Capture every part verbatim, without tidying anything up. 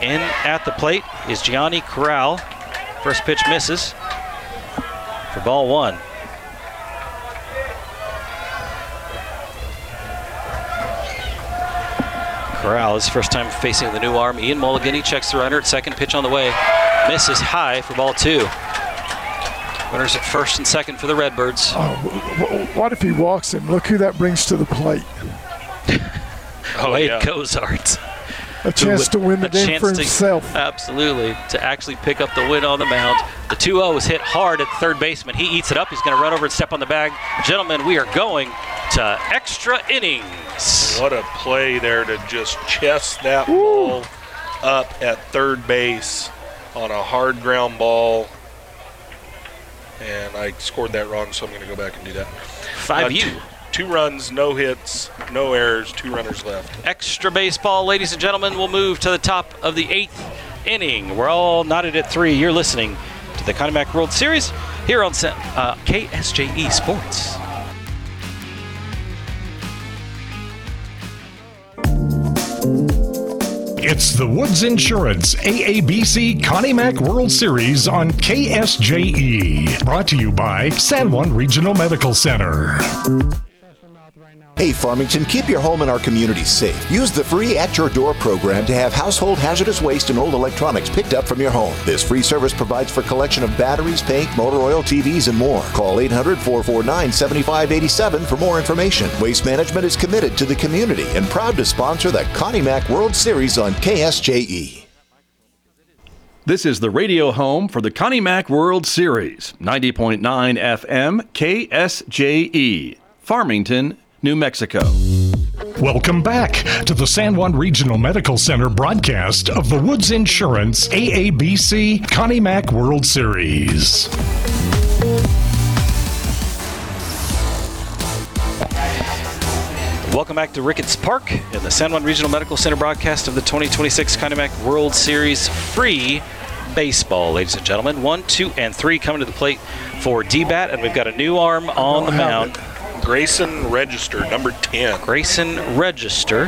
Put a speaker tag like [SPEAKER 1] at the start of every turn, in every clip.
[SPEAKER 1] In at the plate is Gianni Corral. First pitch misses for ball one. Corral is first time facing the new arm. Ian Mulligan, he checks the runner at second, pitch on the way. Misses high for ball two. Runners at first and second for the Redbirds.
[SPEAKER 2] Oh, what if he walks him? Look who that brings to the plate.
[SPEAKER 1] oh, Wade yeah. Cozart.
[SPEAKER 2] A chance to win the game for himself.
[SPEAKER 1] To, absolutely, to actually pick up the win on the mound. The two oh is hit hard at the third baseman. He eats it up. He's going to run over and step on the bag. Gentlemen, we are going to extra innings.
[SPEAKER 3] What a play there to just chest that Woo. ball up at third base on a hard ground ball. And I scored that wrong, so I'm going to go back and do that.
[SPEAKER 1] Five
[SPEAKER 3] uh,
[SPEAKER 1] U.
[SPEAKER 3] Two, two runs, no hits, no errors, two runners left.
[SPEAKER 1] Extra baseball, ladies and gentlemen. We'll move to the top of the eighth inning. We're all knotted at three. You're listening to the Connie Mack World Series here on uh, K S J E Sports.
[SPEAKER 4] It's the Woods Insurance A A B C Connie Mack World Series on K S J E. Brought to you by San Juan Regional Medical Center.
[SPEAKER 5] Hey Farmington, keep your home and our community safe. Use the free At Your Door program to have household hazardous waste and old electronics picked up from your home. This free service provides for collection of batteries, paint, motor oil, T Vs, and more. Call eight hundred, four four nine, seven five eight seven for more information. Waste Management is committed to the community and proud to sponsor the Connie Mack World Series on K S J E.
[SPEAKER 6] This is the radio home for the Connie Mack World Series, ninety point nine F M K S J E, Farmington, New Mexico.
[SPEAKER 4] Welcome back to the San Juan Regional Medical Center broadcast of the Woods Insurance A A B C Connie Mack World Series.
[SPEAKER 1] Welcome back to Ricketts Park in the San Juan Regional Medical Center broadcast of the twenty twenty-six Connie Mack World Series free baseball, ladies and gentlemen. One, two, and three coming to the plate for D-Bat, and we've got a new arm on the mound.
[SPEAKER 3] Grayson Register, number ten.
[SPEAKER 1] Grayson Register.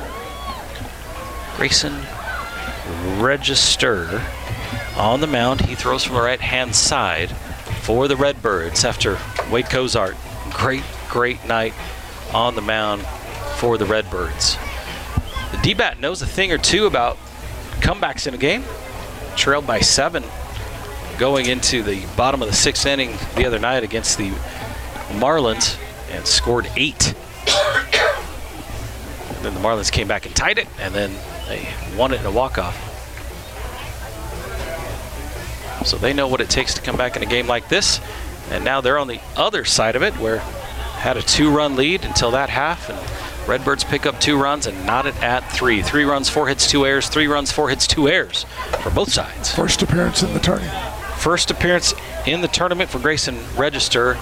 [SPEAKER 1] Grayson Register on the mound. He throws from the right-hand side for the Redbirds after Wade Cozart. Great, great night on the mound for the Redbirds. The D-Bat knows a thing or two about comebacks in a game. Trailed by seven going into the bottom of the sixth inning the other night against the Marlins, and scored eight. And then the Marlins came back and tied it, and then they won it in a walk-off. So they know what it takes to come back in a game like this, and now they're on the other side of it, where had a two-run lead until that half, and Redbirds pick up two runs and knot it at three. Three runs, four hits, two errors. Three runs, four hits, two errors for both sides.
[SPEAKER 2] First appearance in the tournament.
[SPEAKER 1] First appearance in the tournament for Grayson Register.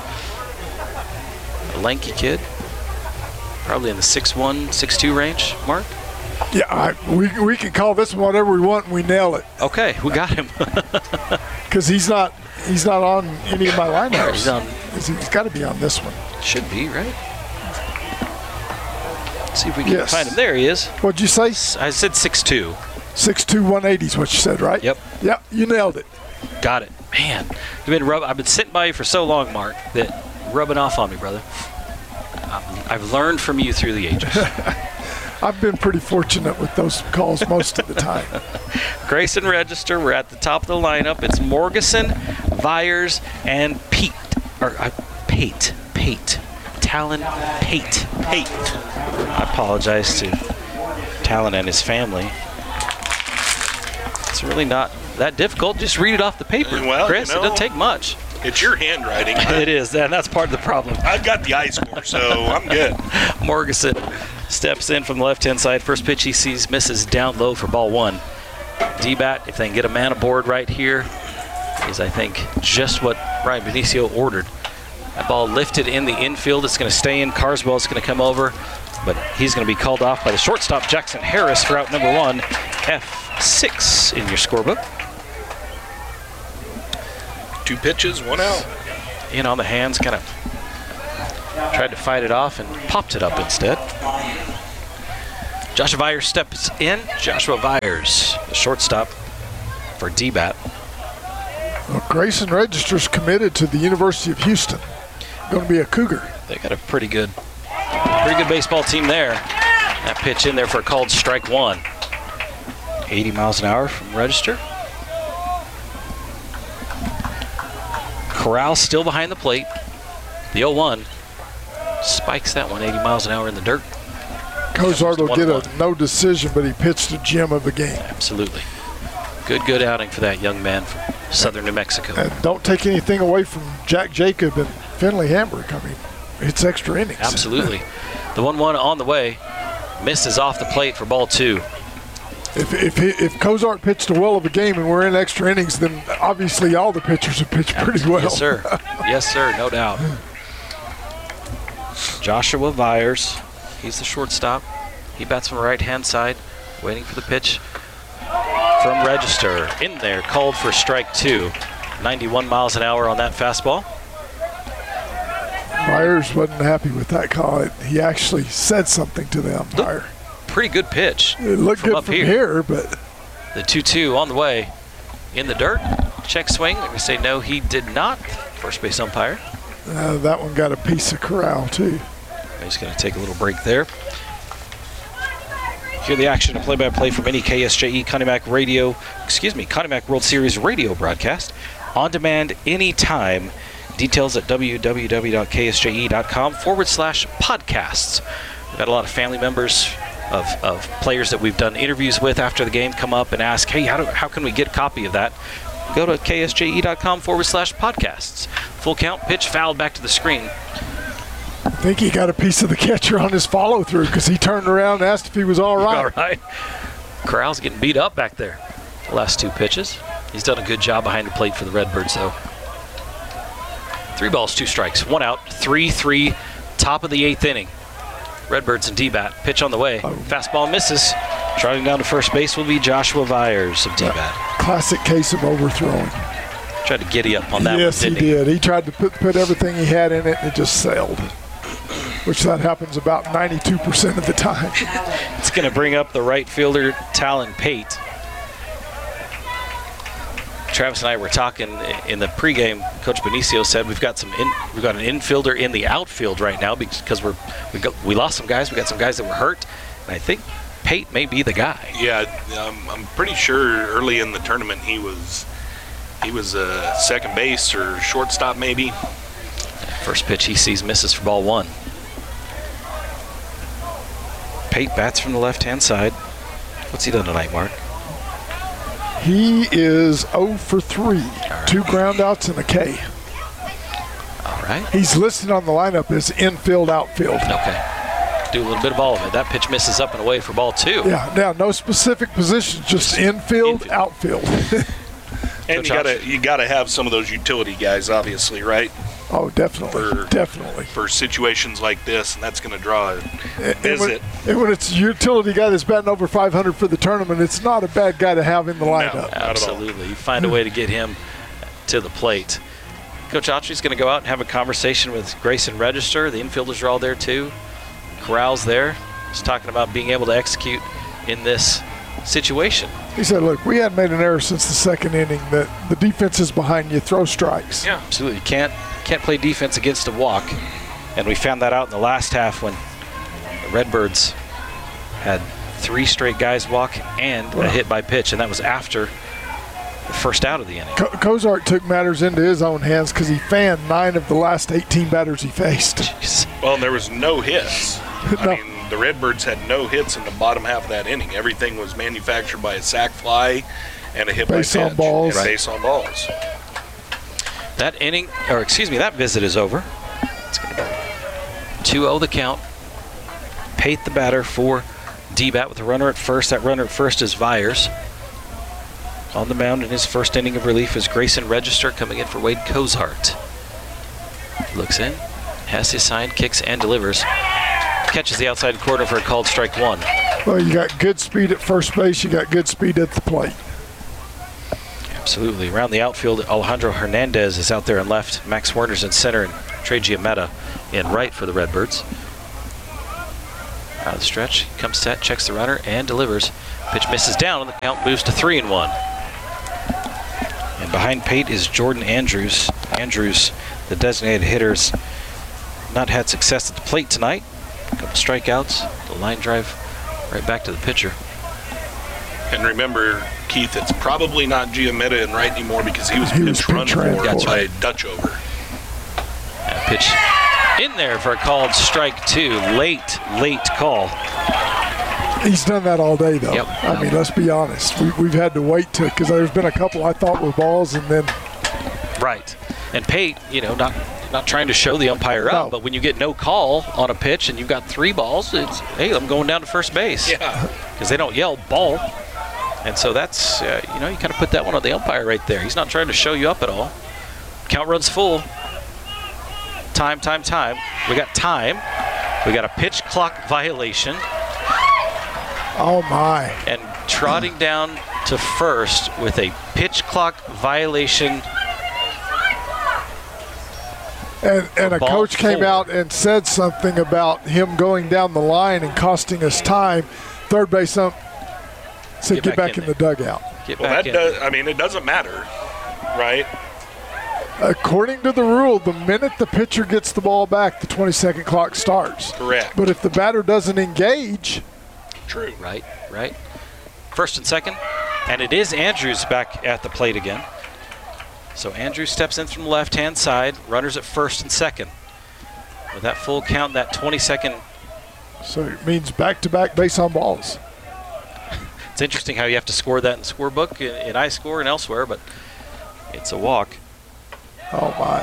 [SPEAKER 1] A lanky kid, probably in the six one, six two range, Mark?
[SPEAKER 2] Yeah, I, we we can call this one whatever we want and we nail it.
[SPEAKER 1] Okay, we got him.
[SPEAKER 2] Because he's not he's not on any of my lineups.
[SPEAKER 1] He's on.
[SPEAKER 2] He's got to be on this one.
[SPEAKER 1] Should be, right? Let's see if we can
[SPEAKER 2] yes.
[SPEAKER 1] find him. There he is.
[SPEAKER 2] What'd you say?
[SPEAKER 1] I said six two.
[SPEAKER 2] six two, one eighty is what you said, right?
[SPEAKER 1] Yep.
[SPEAKER 2] Yep, you nailed it.
[SPEAKER 1] Got it. Man, you've been rub- I've been sitting by you for so long, Mark, that rubbing off on me, brother. I've learned from you through the ages.
[SPEAKER 2] I've been pretty fortunate with those calls most of the time.
[SPEAKER 1] Grayson Register, we're at the top of the lineup. It's Morgeson, Vyers, and Pete. Or uh, Pate. Pate. Talon Pate. Pate. I apologize to Talon and his family. It's really not that difficult. Just read it off the paper,
[SPEAKER 3] well,
[SPEAKER 1] Chris.
[SPEAKER 3] You know,
[SPEAKER 1] it doesn't take much.
[SPEAKER 3] It's your handwriting.
[SPEAKER 1] It is, and that's part of the problem.
[SPEAKER 3] I've got the I score, so I'm good.
[SPEAKER 1] Morgeson steps in from the left-hand side. First pitch he sees misses down low for ball one. D-Bat, if they can get a man aboard right here, is, I think, just what Ryan Benicio ordered. That ball lifted in the infield. It's going to stay in. Carswell is going to come over, but he's going to be called off by the shortstop, Jackson Harris, for out number one. F six in your scorebook.
[SPEAKER 3] Two pitches, one out.
[SPEAKER 1] In on the hands, kind of tried to fight it off and popped it up instead. Joshua Vyers steps in. Joshua Vyers, the shortstop for D-Bat.
[SPEAKER 2] Well, Grayson Register's committed to the University of Houston. Going to be a Cougar.
[SPEAKER 1] They got a pretty good, pretty good baseball team there. That pitch in there for a called strike one. eighty miles an hour from Register. Corral still behind the plate. The oh one spikes that one eighty miles an hour in the dirt.
[SPEAKER 2] Cozart will get a no decision, but he pitched a gem of a game.
[SPEAKER 1] Absolutely. Good, good outing for that young man from southern New Mexico.
[SPEAKER 2] And don't take anything away from Jack Jacob and Finley Hambrick. I mean, it's extra innings.
[SPEAKER 1] Absolutely. The one one on the way. Misses off the plate for ball two.
[SPEAKER 2] If if he, if Cozart pitched a well of a game and we're in extra innings, then obviously all the pitchers have pitched pretty well.
[SPEAKER 1] Yes, sir. Yes, sir. No doubt. Joshua Vyers, he's the shortstop. He bats from the right-hand side, waiting for the pitch from Register. In there, called for strike two. ninety-one miles an hour on that fastball.
[SPEAKER 2] Myers wasn't happy with that call. He actually said something to the umpire.
[SPEAKER 1] Pretty good pitch.
[SPEAKER 2] It looked
[SPEAKER 1] from
[SPEAKER 2] good
[SPEAKER 1] up
[SPEAKER 2] from
[SPEAKER 1] here.
[SPEAKER 2] here, but
[SPEAKER 1] The two two on the way. In the dirt. Check swing. We say no, he did not. First base umpire.
[SPEAKER 2] uh, that one got a piece of Corral too.
[SPEAKER 1] He's going to take a little break there. Hear the action and play-by-play from any K S J E Connie Mack Radio, excuse me, Connie Mack World Series radio broadcast. On demand anytime. Details at www.ksje.com forward slash podcasts. We've got a lot of family members of, of players that we've done interviews with after the game come up and ask, hey, how, do, how can we get a copy of that? Go to ksje.com forward slash podcasts. Full count, pitch, fouled back to the screen.
[SPEAKER 2] I think he got a piece of the catcher on his follow-through because he turned around and asked if he was all right.
[SPEAKER 1] All right. Corral's getting beat up back there. The last two pitches. He's done a good job behind the plate for the Redbirds, though. Three balls, two strikes, one out, three three, top of the eighth inning. Redbirds and D-Bat. Pitch on the way.
[SPEAKER 2] Oh.
[SPEAKER 1] Fastball misses. Trotting down to first base will be Joshua Vyers of D-Bat.
[SPEAKER 2] Classic case of overthrowing.
[SPEAKER 1] Tried to giddy up on that
[SPEAKER 2] yes,
[SPEAKER 1] one, didn't
[SPEAKER 2] he did. He tried to put, put everything he had in it, and it just sailed, which that happens about ninety-two percent of the time.
[SPEAKER 1] It's going to bring up the right fielder, Talon Pate. Travis and I were talking in the pregame. Coach Benicio said we've got some in, we've got an infielder in the outfield right now because we're we got, we lost some guys. We got some guys that were hurt, and I think Pate may be the guy.
[SPEAKER 3] Yeah, um, I'm pretty sure early in the tournament he was he was uh, second base or shortstop maybe.
[SPEAKER 1] First pitch he sees misses for ball one. Pate bats from the left-hand side. What's he done tonight, Mark?
[SPEAKER 2] He is oh for three.
[SPEAKER 1] right.
[SPEAKER 2] Two ground outs and a K.
[SPEAKER 1] All right.
[SPEAKER 2] He's listed on the lineup as infield, outfield.
[SPEAKER 1] Okay. Do a little bit of all of it. That pitch misses up and away for ball two.
[SPEAKER 2] Yeah, now no specific position, just infield,
[SPEAKER 1] Infield.
[SPEAKER 2] outfield.
[SPEAKER 3] And you
[SPEAKER 1] Coach
[SPEAKER 3] gotta you gotta have some of those utility guys, obviously, right?
[SPEAKER 2] Oh, definitely,
[SPEAKER 3] For-
[SPEAKER 2] definitely.
[SPEAKER 3] For situations like this, and that's going to draw a
[SPEAKER 2] And
[SPEAKER 3] visit.
[SPEAKER 2] when, and when it's a utility guy that's batting over five hundred for the tournament, it's not a bad guy to have in the lineup.
[SPEAKER 3] Not at all.
[SPEAKER 1] Absolutely. You find a way to get him to the plate. Coach Autry's going to go out and have a conversation with Grayson Register. The infielders are all there too. Corral's there. He's talking about being able to execute in this situation.
[SPEAKER 2] He said, look, we hadn't made an error since the second inning. That the defense is behind you, throw strikes.
[SPEAKER 1] Yeah, absolutely. You can't can't play defense against a walk, and we found that out in the last half when the Redbirds had three straight guys walk and a hit by pitch, and that was after the first out of the inning.
[SPEAKER 2] Co- Cozart took matters into his own hands because he fanned nine of the last eighteen batters he faced.
[SPEAKER 1] Jeez.
[SPEAKER 3] Well, and there was no hits.
[SPEAKER 2] No.
[SPEAKER 3] I mean, the Redbirds had no hits in the bottom half of that inning. Everything was manufactured by a sac fly and a hit
[SPEAKER 2] Base
[SPEAKER 3] by
[SPEAKER 2] on
[SPEAKER 3] pitch.
[SPEAKER 2] balls.
[SPEAKER 3] And base on balls.
[SPEAKER 1] That inning, or excuse me, that visit is over. It's going to be two oh the count. Pate the batter for D-Bat with a runner at first. That runner at first is Vyers. On the mound in his first inning of relief is Grayson Register coming in for Wade Cozart. Looks in, has his sign, kicks and delivers. Catches the outside corner for a called strike one.
[SPEAKER 2] Well, you got good speed at first base. You got good speed at the plate.
[SPEAKER 1] Absolutely. Around the outfield, Alejandro Hernandez is out there in left. Max Werner's in center, and Trey Giametta in right for the Redbirds. Out of the stretch, comes set, checks the runner, and delivers. Pitch misses down, and the count moves to three and one. And behind Pate is Jordan Andrews. Andrews, the designated hitters, not had success at the plate tonight. A couple strikeouts, the line drive right back to the pitcher.
[SPEAKER 3] And remember, Keith, it's probably not Giametta in right anymore because he was
[SPEAKER 2] He was
[SPEAKER 3] pinch run
[SPEAKER 2] pinch ran
[SPEAKER 3] for
[SPEAKER 1] That's
[SPEAKER 3] by
[SPEAKER 1] right.
[SPEAKER 3] Dutch over.
[SPEAKER 1] And a pitch in there for a called strike two. Late, late call.
[SPEAKER 2] He's done that all day, though.
[SPEAKER 1] Yep.
[SPEAKER 2] I mean, let's be honest. We, we've had to wait to, because there's been a couple I thought were balls, and then
[SPEAKER 1] Right. And Pate, you know, not not trying to show the umpire
[SPEAKER 2] No.
[SPEAKER 1] up, but when you get no call on a pitch and you've got three balls, it's, hey, I'm going down to first base.
[SPEAKER 3] Yeah.
[SPEAKER 1] Because they don't yell ball. And so that's, uh, you know, you kind of put that one on the umpire right there. He's not trying to show you up at all. Count runs full. Time, time, time. We got time. We got a pitch clock violation.
[SPEAKER 2] oh my.
[SPEAKER 1] And trotting down to first with a pitch clock violation.
[SPEAKER 2] And, and a
[SPEAKER 1] ball
[SPEAKER 2] coach came
[SPEAKER 1] four.
[SPEAKER 2] out and said something about him going down the line and costing us time. Third base ump said,
[SPEAKER 1] Get
[SPEAKER 2] get,
[SPEAKER 1] back
[SPEAKER 2] back,
[SPEAKER 1] in
[SPEAKER 2] in, the dugout.
[SPEAKER 1] Get
[SPEAKER 3] Well,
[SPEAKER 1] back
[SPEAKER 3] that
[SPEAKER 1] in.
[SPEAKER 3] does, I mean, it doesn't matter, right?
[SPEAKER 2] According to the rule, the minute the pitcher gets the ball back, the twenty-second clock starts.
[SPEAKER 3] Correct.
[SPEAKER 2] But if the batter doesn't engage,
[SPEAKER 3] True.
[SPEAKER 1] Right, right. First and second. And it is Andrews back at the plate again. So Andrews steps in from the left-hand side. Runners at first and second. With that full count, that twenty-second.
[SPEAKER 2] so it means back-to-back base on balls.
[SPEAKER 1] It's interesting how you have to score that in the scorebook, in, in iScore and elsewhere, but it's a walk.
[SPEAKER 2] Oh my.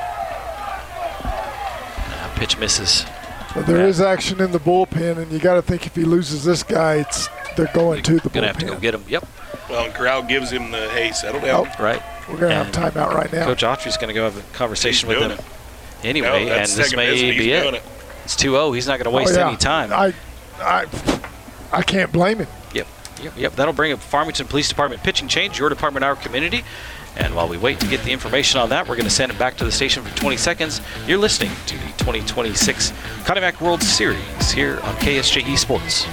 [SPEAKER 1] Uh, pitch misses.
[SPEAKER 2] But there
[SPEAKER 1] Yeah.
[SPEAKER 2] is action in the bullpen, and you got to think if he loses this guy, it's they're going to the
[SPEAKER 1] Gonna
[SPEAKER 2] bullpen.
[SPEAKER 1] have to go get him. Yep,
[SPEAKER 3] Well, and Corral gives him the, hey, settle down.
[SPEAKER 1] right.
[SPEAKER 2] We're going to have
[SPEAKER 1] And
[SPEAKER 2] timeout right now.
[SPEAKER 1] Coach Autry's going to go have a conversation
[SPEAKER 3] He's
[SPEAKER 1] with
[SPEAKER 3] doing
[SPEAKER 1] him
[SPEAKER 3] it.
[SPEAKER 1] anyway,
[SPEAKER 3] No,
[SPEAKER 1] and
[SPEAKER 3] that's
[SPEAKER 1] this
[SPEAKER 3] second
[SPEAKER 1] may
[SPEAKER 3] base, and he's
[SPEAKER 1] be
[SPEAKER 3] doing
[SPEAKER 1] it. It's two oh. He's not going to
[SPEAKER 2] Oh,
[SPEAKER 1] waste
[SPEAKER 2] yeah.
[SPEAKER 1] any time.
[SPEAKER 2] I, I, I can't blame him.
[SPEAKER 1] Yep, yep, yep. That'll bring up Farmington Police Department pitching change, your department, our community. And while we wait to get the information on that, we're going to send it back to the station for twenty seconds. You're listening to the twenty twenty-six Connie Mack World Series here on K S J E Sports.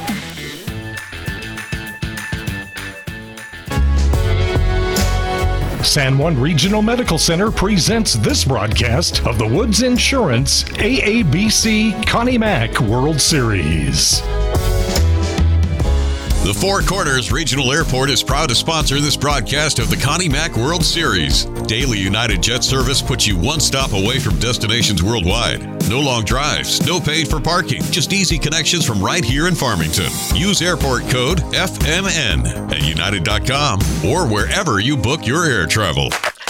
[SPEAKER 4] San Juan Regional Medical Center presents this broadcast of the Woods Insurance A A B C Connie Mack World Series.
[SPEAKER 7] The Four Corners Regional Airport is proud to sponsor this broadcast of the Connie Mack World Series. Daily United Jet service puts you one stop away from destinations worldwide. No long drives, no paid for parking, just easy connections from right here in Farmington. Use airport code F M N at united dot com or wherever you book your air travel.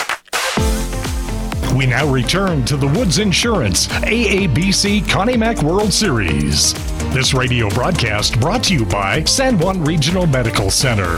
[SPEAKER 4] We now return to the Woods Insurance A A B C Connie Mack World Series. This radio broadcast brought to you by San Juan Regional Medical Center.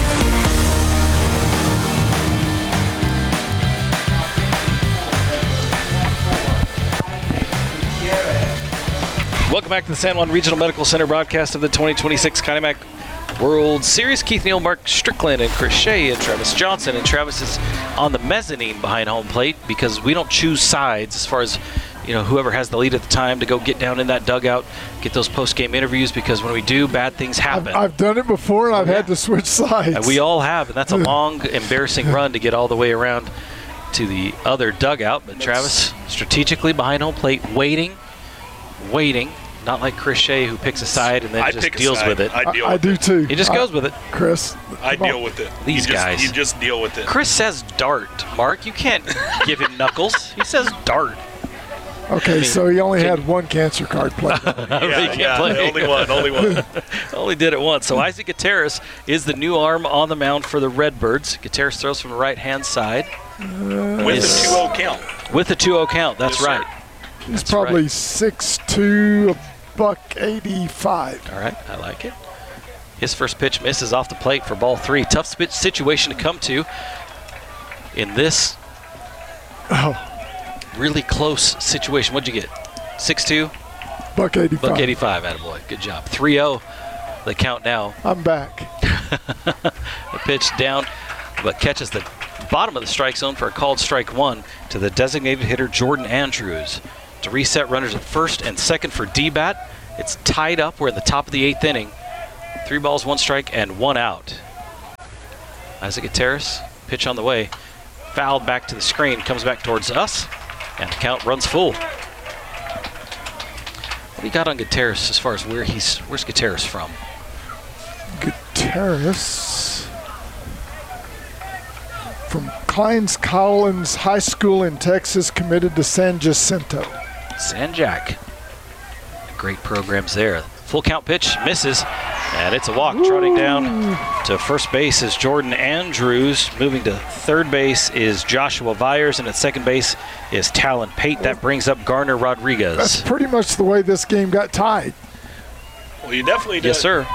[SPEAKER 1] Welcome back to the San Juan Regional Medical Center broadcast of the twenty twenty-six Connie Mack World Series. Keith Neal, Mark Strickland, and Chris Shea, and Travis Johnson. And Travis is on the mezzanine behind home plate because we don't choose sides as far as, you know, whoever has the lead at the time to go get down in that dugout, get those post-game interviews, because when we do, bad things
[SPEAKER 2] I've,
[SPEAKER 1] happen.
[SPEAKER 2] I've done it before, and I've had to switch sides.
[SPEAKER 1] And we all have, and that's a long, embarrassing run to get all the way around to the other dugout. But Travis, strategically behind home plate, waiting, waiting, not like Chris Shea, who picks a side and then
[SPEAKER 3] I
[SPEAKER 1] just
[SPEAKER 3] pick a
[SPEAKER 1] deals
[SPEAKER 3] side.
[SPEAKER 1] with it.
[SPEAKER 3] I deal
[SPEAKER 2] I, I
[SPEAKER 3] with
[SPEAKER 2] do
[SPEAKER 3] it.
[SPEAKER 2] too.
[SPEAKER 1] He just
[SPEAKER 2] I-
[SPEAKER 1] goes with it.
[SPEAKER 2] Chris.
[SPEAKER 3] I
[SPEAKER 2] come on.
[SPEAKER 3] deal with it.
[SPEAKER 1] These
[SPEAKER 3] you just,
[SPEAKER 1] guys.
[SPEAKER 3] You just deal with it.
[SPEAKER 1] Chris says dart, Mark. You can't give him knuckles. He says dart.
[SPEAKER 2] Okay, so he only
[SPEAKER 1] can-
[SPEAKER 2] had one cancer card played.
[SPEAKER 1] He
[SPEAKER 3] Yeah,
[SPEAKER 1] can't
[SPEAKER 3] yeah,
[SPEAKER 1] play.
[SPEAKER 3] only one, only one.
[SPEAKER 1] Only did it once. So Isaac Gutierrez is the new arm on the mound for the Redbirds. Gutierrez throws from the right-hand side
[SPEAKER 3] With
[SPEAKER 1] Yes.
[SPEAKER 3] a two oh count.
[SPEAKER 1] with a two oh count. That's
[SPEAKER 3] Yes, sir.
[SPEAKER 1] right.
[SPEAKER 2] He's
[SPEAKER 1] That's
[SPEAKER 2] probably
[SPEAKER 1] right.
[SPEAKER 2] six two, a buck eighty-five.
[SPEAKER 1] All right, I like it. His first pitch misses off the plate for ball three. Tough sp- situation to come to in this
[SPEAKER 2] Oh,
[SPEAKER 1] really close situation. What'd you get? six two,
[SPEAKER 2] buck eighty-five.
[SPEAKER 1] buck eighty-five, attaboy. Good job. three oh, the count now.
[SPEAKER 2] I'm back.
[SPEAKER 1] The pitch down, but catches the bottom of the strike zone for a called strike one to the designated hitter Jordan Andrews. To reset runners at first and second for D-Bat, It's tied up. We're in the top of the eighth inning. Three balls, one strike, and one out. Isaac Gutierrez, pitch on the way. Fouled back to the screen, comes back towards us, and the count runs full. What do you got on Gutierrez as far as where he's, where's Gutierrez from?
[SPEAKER 2] Gutierrez from Kleins Collins High School in Texas, committed to San Jacinto.
[SPEAKER 1] San Jac. Great programs there. Full count pitch, misses, and it's a walk. Ooh. Trotting down to first base is Jordan Andrews. Moving to third base is Joshua Vyers, and at second base is Talon Pate. That brings up Garner Rodriguez.
[SPEAKER 2] That's pretty much the way this game got tied.
[SPEAKER 3] Well, you definitely did.
[SPEAKER 1] Yes, sir.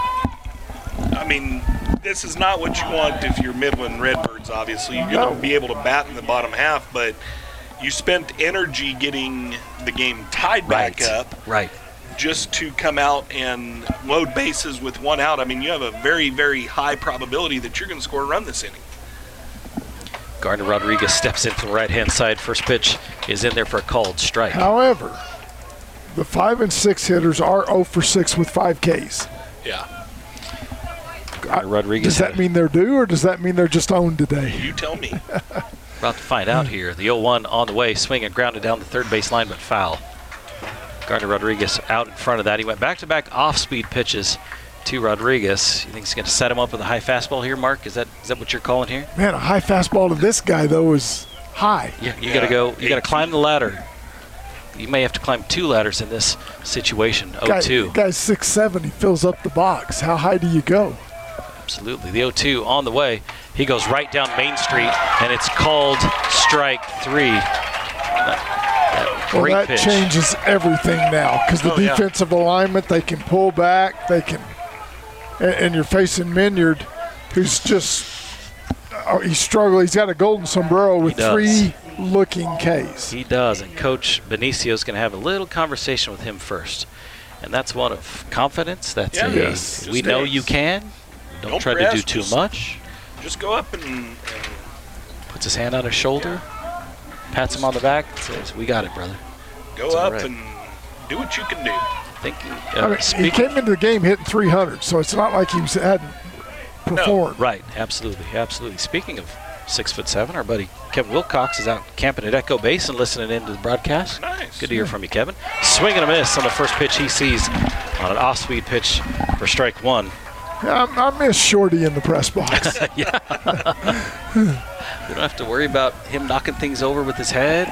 [SPEAKER 3] I mean, this is not what you want if you're Midland Redbirds, obviously. You're going to be able to bat in the bottom half, but you spent energy getting the game tied
[SPEAKER 1] right.
[SPEAKER 3] back up.
[SPEAKER 1] Right.
[SPEAKER 3] Just to come out and load bases with one out. I mean, you have a very, very high probability that you're going to score a run this inning.
[SPEAKER 1] Gardner Rodriguez steps in from the right-hand side. First pitch is in there for a called strike.
[SPEAKER 2] However, the five and six hitters are oh for six with five Ks.
[SPEAKER 3] Yeah.
[SPEAKER 1] Gardner Rodriguez.
[SPEAKER 2] Does that mean they're due, or does that mean they're just owned today?
[SPEAKER 3] You tell me.
[SPEAKER 1] About to find out here. The oh one on the way, swing and grounded down the third base line, but foul. Gardner Rodriguez out in front of that. He went back-to-back off-speed pitches to Rodriguez. You think he's going to set him up with a high fastball here, Mark? Is that is that what you're calling here?
[SPEAKER 2] Man, a high fastball to this guy, though, is high.
[SPEAKER 1] Yeah, you
[SPEAKER 3] yeah.
[SPEAKER 1] got to go. You got to climb the ladder. You may have to climb two ladders in this situation. oh two.
[SPEAKER 2] Guy, guy's six seven. He fills up the box. How high do you go?
[SPEAKER 1] Absolutely. The oh two on the way. He goes right down Main Street, and it's called strike three. That, that
[SPEAKER 2] well,
[SPEAKER 1] great
[SPEAKER 2] that
[SPEAKER 1] pitch.
[SPEAKER 2] changes everything now, because the
[SPEAKER 3] oh,
[SPEAKER 2] defensive
[SPEAKER 3] yeah.
[SPEAKER 2] alignment, they can pull back. They can, and, and you're facing Minyard, who's just oh, he's struggling. He's got a golden sombrero with three looking Ks.
[SPEAKER 1] He does, and Coach Benicio's going to have a little conversation with him first, and that's one of confidence. That's
[SPEAKER 3] yeah,
[SPEAKER 1] a,
[SPEAKER 3] yes.
[SPEAKER 1] we
[SPEAKER 3] Just
[SPEAKER 1] know
[SPEAKER 3] is.
[SPEAKER 1] you can. Don't,
[SPEAKER 3] Don't
[SPEAKER 1] try
[SPEAKER 3] press,
[SPEAKER 1] to do too
[SPEAKER 3] just,
[SPEAKER 1] much.
[SPEAKER 3] Just go up and, and
[SPEAKER 1] puts his hand on his shoulder, pats him on the back, says, "We got it, brother."
[SPEAKER 3] go
[SPEAKER 1] It's
[SPEAKER 3] up
[SPEAKER 1] right.
[SPEAKER 3] and do what you can do.
[SPEAKER 1] Think, uh,
[SPEAKER 2] I mean, he
[SPEAKER 1] speaking,
[SPEAKER 2] came into the game hitting three hundred, so it's not like he was, hadn't performed.
[SPEAKER 1] right? Absolutely, absolutely. Speaking of six foot seven, our buddy Kevin Wilcox is out camping at Echo Base and listening into the broadcast.
[SPEAKER 3] Nice.
[SPEAKER 1] Good to hear from you, Kevin. Swing and a miss on the first pitch he sees on an off-speed pitch for strike one.
[SPEAKER 2] Yeah, I, I miss Shorty in the press box.
[SPEAKER 1] We don't have to worry about him knocking things over with his head.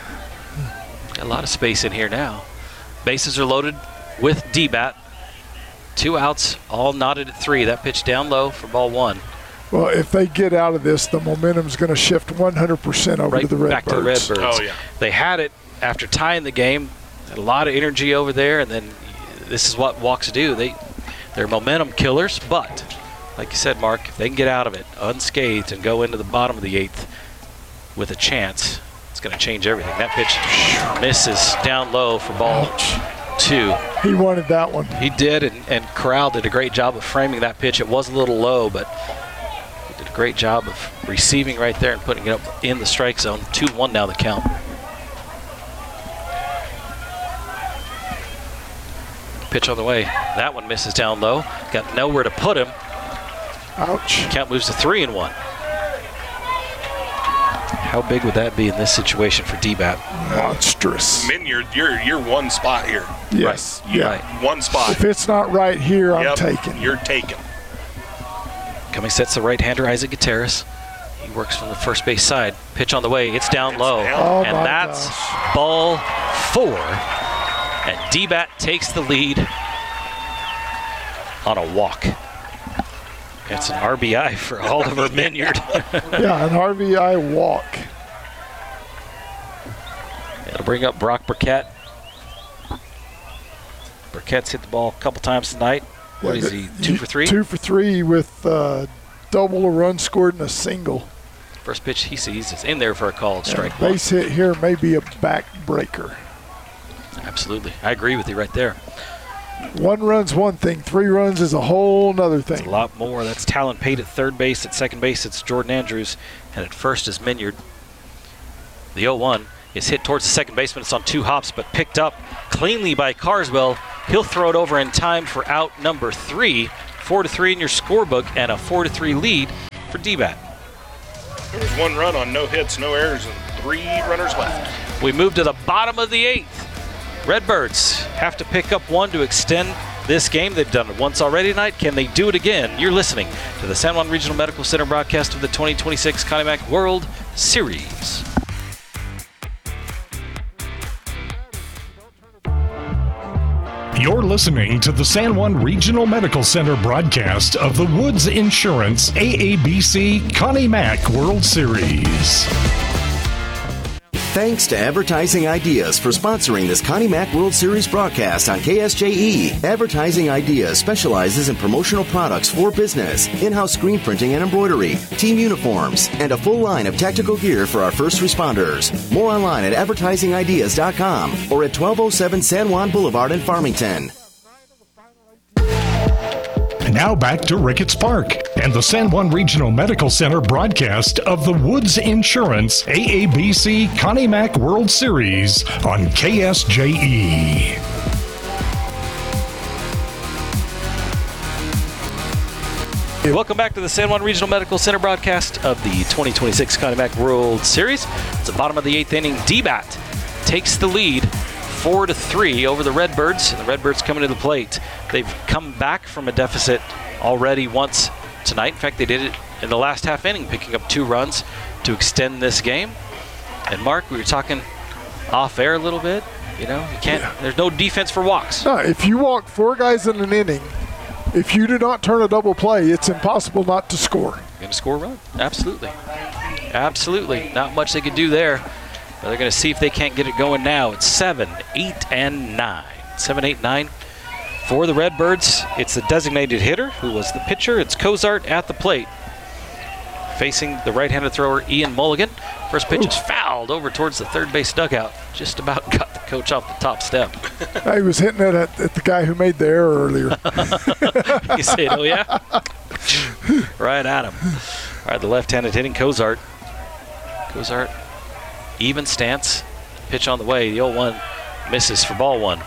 [SPEAKER 1] Got a lot of space in here now. Bases are loaded with D-bat. Two outs, all knotted at three. That pitch down low for ball one.
[SPEAKER 2] Well, if they get out of this, the momentum's going to shift one hundred percent over
[SPEAKER 1] Right
[SPEAKER 2] to the Redbirds.
[SPEAKER 1] back to the Redbirds.
[SPEAKER 3] Oh, yeah.
[SPEAKER 1] They had it after tying the game. Had a lot of energy over there, and then this is what walks do. They, they're momentum killers, but like you said, Mark, if they can get out of it unscathed and go into the bottom of the eighth with a chance, it's going to change everything. That pitch misses down low for ball
[SPEAKER 2] Ouch.
[SPEAKER 1] two.
[SPEAKER 2] He wanted that one.
[SPEAKER 1] He did, and, and Corral did a great job of framing that pitch. It was a little low, but he did a great job of receiving right there and putting it up in the strike zone. two one now the count. Pitch on the way. That one misses down low. Got nowhere to put him.
[SPEAKER 2] Ouch.
[SPEAKER 1] Count moves to three and one. How big would that be in this situation for D-bat?
[SPEAKER 2] Monstrous.
[SPEAKER 3] Minyard, you're you're one spot here.
[SPEAKER 2] Yes.
[SPEAKER 1] Right.
[SPEAKER 2] Yeah.
[SPEAKER 1] Right.
[SPEAKER 3] One spot.
[SPEAKER 2] If it's not right here, I'm
[SPEAKER 3] Yep,
[SPEAKER 2] taking.
[SPEAKER 3] You're taking.
[SPEAKER 1] Coming sets the right-hander, Isaac Gutierrez. He works from the first base side. Pitch on the way. It's down low.
[SPEAKER 3] down.
[SPEAKER 2] Oh,
[SPEAKER 1] and
[SPEAKER 2] my
[SPEAKER 1] that's
[SPEAKER 2] gosh.
[SPEAKER 1] ball four. And D-bat takes the lead on a walk. It's an R B I for Oliver Minyard.
[SPEAKER 2] Yeah, an R B I walk.
[SPEAKER 1] It'll bring up Brock Burkett. Burkett's hit the ball a couple times tonight. What
[SPEAKER 2] Yeah,
[SPEAKER 1] is he, two for three?
[SPEAKER 2] Two for three with uh, double, a run scored, and a single.
[SPEAKER 1] First pitch he sees is in there for a called strike.
[SPEAKER 2] Yeah, base hit here may be a backbreaker.
[SPEAKER 1] Absolutely. I agree with you right there.
[SPEAKER 2] One run's one thing. Three runs is a whole nother
[SPEAKER 1] It's a
[SPEAKER 2] thing.
[SPEAKER 1] lot more. That's Talon Pate at third base. At second base, it's Jordan Andrews. And at first is Minyard. The oh one is hit towards the second baseman. It's on two hops, but picked up cleanly by Carswell. He'll throw it over in time for out number three. Four to three in your scorebook and a four to three lead for D-Bat.
[SPEAKER 3] There was one run on no hits, no errors, and three runners left.
[SPEAKER 1] We move to the bottom of the eighth. Redbirds have to pick up one to extend this game. They've done it once already tonight. Can they do it again? You're listening to the San Juan Regional Medical Center broadcast of the twenty twenty-six Connie Mack World Series.
[SPEAKER 4] You're listening to the San Juan Regional Medical Center broadcast of the Woods Insurance A A B C Connie Mack World Series.
[SPEAKER 8] Thanks to Advertising Ideas for sponsoring this Connie Mack World Series broadcast on K S J E. Advertising Ideas specializes in promotional products for business, in-house screen printing and embroidery, team uniforms, and a full line of tactical gear for our first responders. More online at advertising ideas dot com or at twelve oh seven San Juan Boulevard in Farmington.
[SPEAKER 4] Now back to Ricketts Park and the San Juan Regional Medical Center broadcast of the Woods Insurance A A B C Connie Mack World Series on K S J E.
[SPEAKER 1] Welcome back to the San Juan Regional Medical Center broadcast of the twenty twenty-six Connie Mack World Series. It's the bottom of the eighth inning. D-Bat takes the lead four to three over the Redbirds. And the Redbirds coming to the plate. They've come back from a deficit already once tonight. In fact, they did it in the last half inning, picking up two runs to extend this game. And Mark, we were talking off air a little bit. You know, you can't. Yeah. There's no defense for walks.
[SPEAKER 2] No, if you walk four guys in an inning, if you do not turn a double play, it's impossible not to score.
[SPEAKER 1] You're going to score a run. Absolutely. Absolutely. Not much they could do there. But they're going to see if they can't get it going now. It's seven, eight, and nine. Seven, eight, nine. For the Redbirds, it's the designated hitter who was the pitcher. It's Cozart at the plate. Facing the right-handed thrower, Ian Mulligan. First pitch Ooh. is fouled over towards the third base dugout. Just about got the coach off the top step.
[SPEAKER 2] He was hitting it at, at the guy who made the error earlier.
[SPEAKER 1] You say, oh yeah? Right at him. All right, the left-handed hitting Cozart. Cozart, even stance. Pitch on the way. The oh one misses for ball one.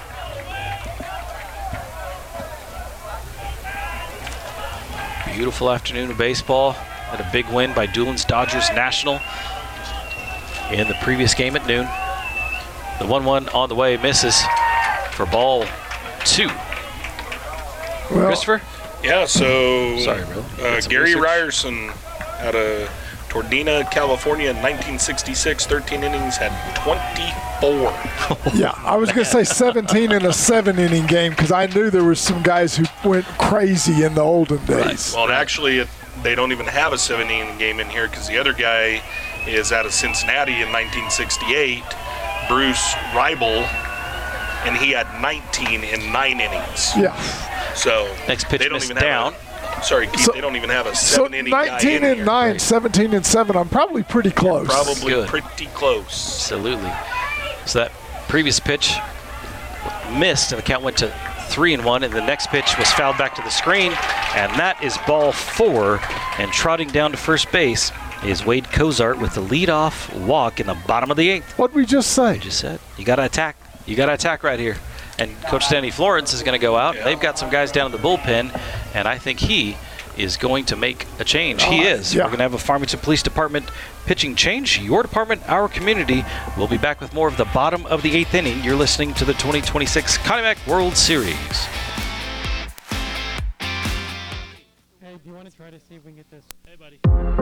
[SPEAKER 1] Beautiful afternoon of baseball and a big win by Doolin's Dodgers National in the previous game at noon. The one one on the way misses for ball two. Well, Christopher?
[SPEAKER 3] Yeah, so
[SPEAKER 1] Sorry, bro.
[SPEAKER 3] Uh, Gary research. Ryerson out of Tordena, California in nineteen sixty-six, thirteen innings, had twenty-four.
[SPEAKER 2] Yeah, I was going to say seventeen in a seven-inning game because I knew there was some guys who went crazy in the olden days.
[SPEAKER 3] Right. Well, actually, it, they don't even have a seven-inning game in here because the other guy is out of Cincinnati in nineteen sixty-eight, Bruce Reibel, and he had nineteen in nine innings.
[SPEAKER 2] Yeah.
[SPEAKER 3] So
[SPEAKER 1] next pitch
[SPEAKER 3] they don't
[SPEAKER 1] missed
[SPEAKER 3] even
[SPEAKER 1] down.
[SPEAKER 3] Have a, Sorry, Keith,
[SPEAKER 2] so,
[SPEAKER 3] they don't even have a seven-inning
[SPEAKER 2] so
[SPEAKER 3] guy
[SPEAKER 2] nineteen
[SPEAKER 3] in
[SPEAKER 2] and
[SPEAKER 3] here.
[SPEAKER 2] nine,
[SPEAKER 1] Right.
[SPEAKER 2] seventeen and seven. I'm probably pretty close.
[SPEAKER 3] You're probably
[SPEAKER 1] Good.
[SPEAKER 3] pretty close.
[SPEAKER 1] Absolutely. So that previous pitch missed, and the count went to three and one, and the next pitch was fouled back to the screen, and that is ball four. And trotting down to first base is Wade Cozart with the leadoff walk in the bottom of the eighth.
[SPEAKER 2] What'd we just say?
[SPEAKER 1] I just said you got to attack. You got to attack right here. And Coach Stanley Florence is going to go out.
[SPEAKER 3] Yeah.
[SPEAKER 1] They've got some guys down in the bullpen, and I think he is going to make a change.
[SPEAKER 2] Oh,
[SPEAKER 1] he is.
[SPEAKER 2] yeah.
[SPEAKER 1] We're going to have a Farmington Police Department pitching change. Your department, our community. We'll be back with more of the bottom of the eighth inning. You're listening to the twenty twenty-six Connie Mack World Series.
[SPEAKER 9] Hey, do you want to try to see if we can get this? Hey, buddy.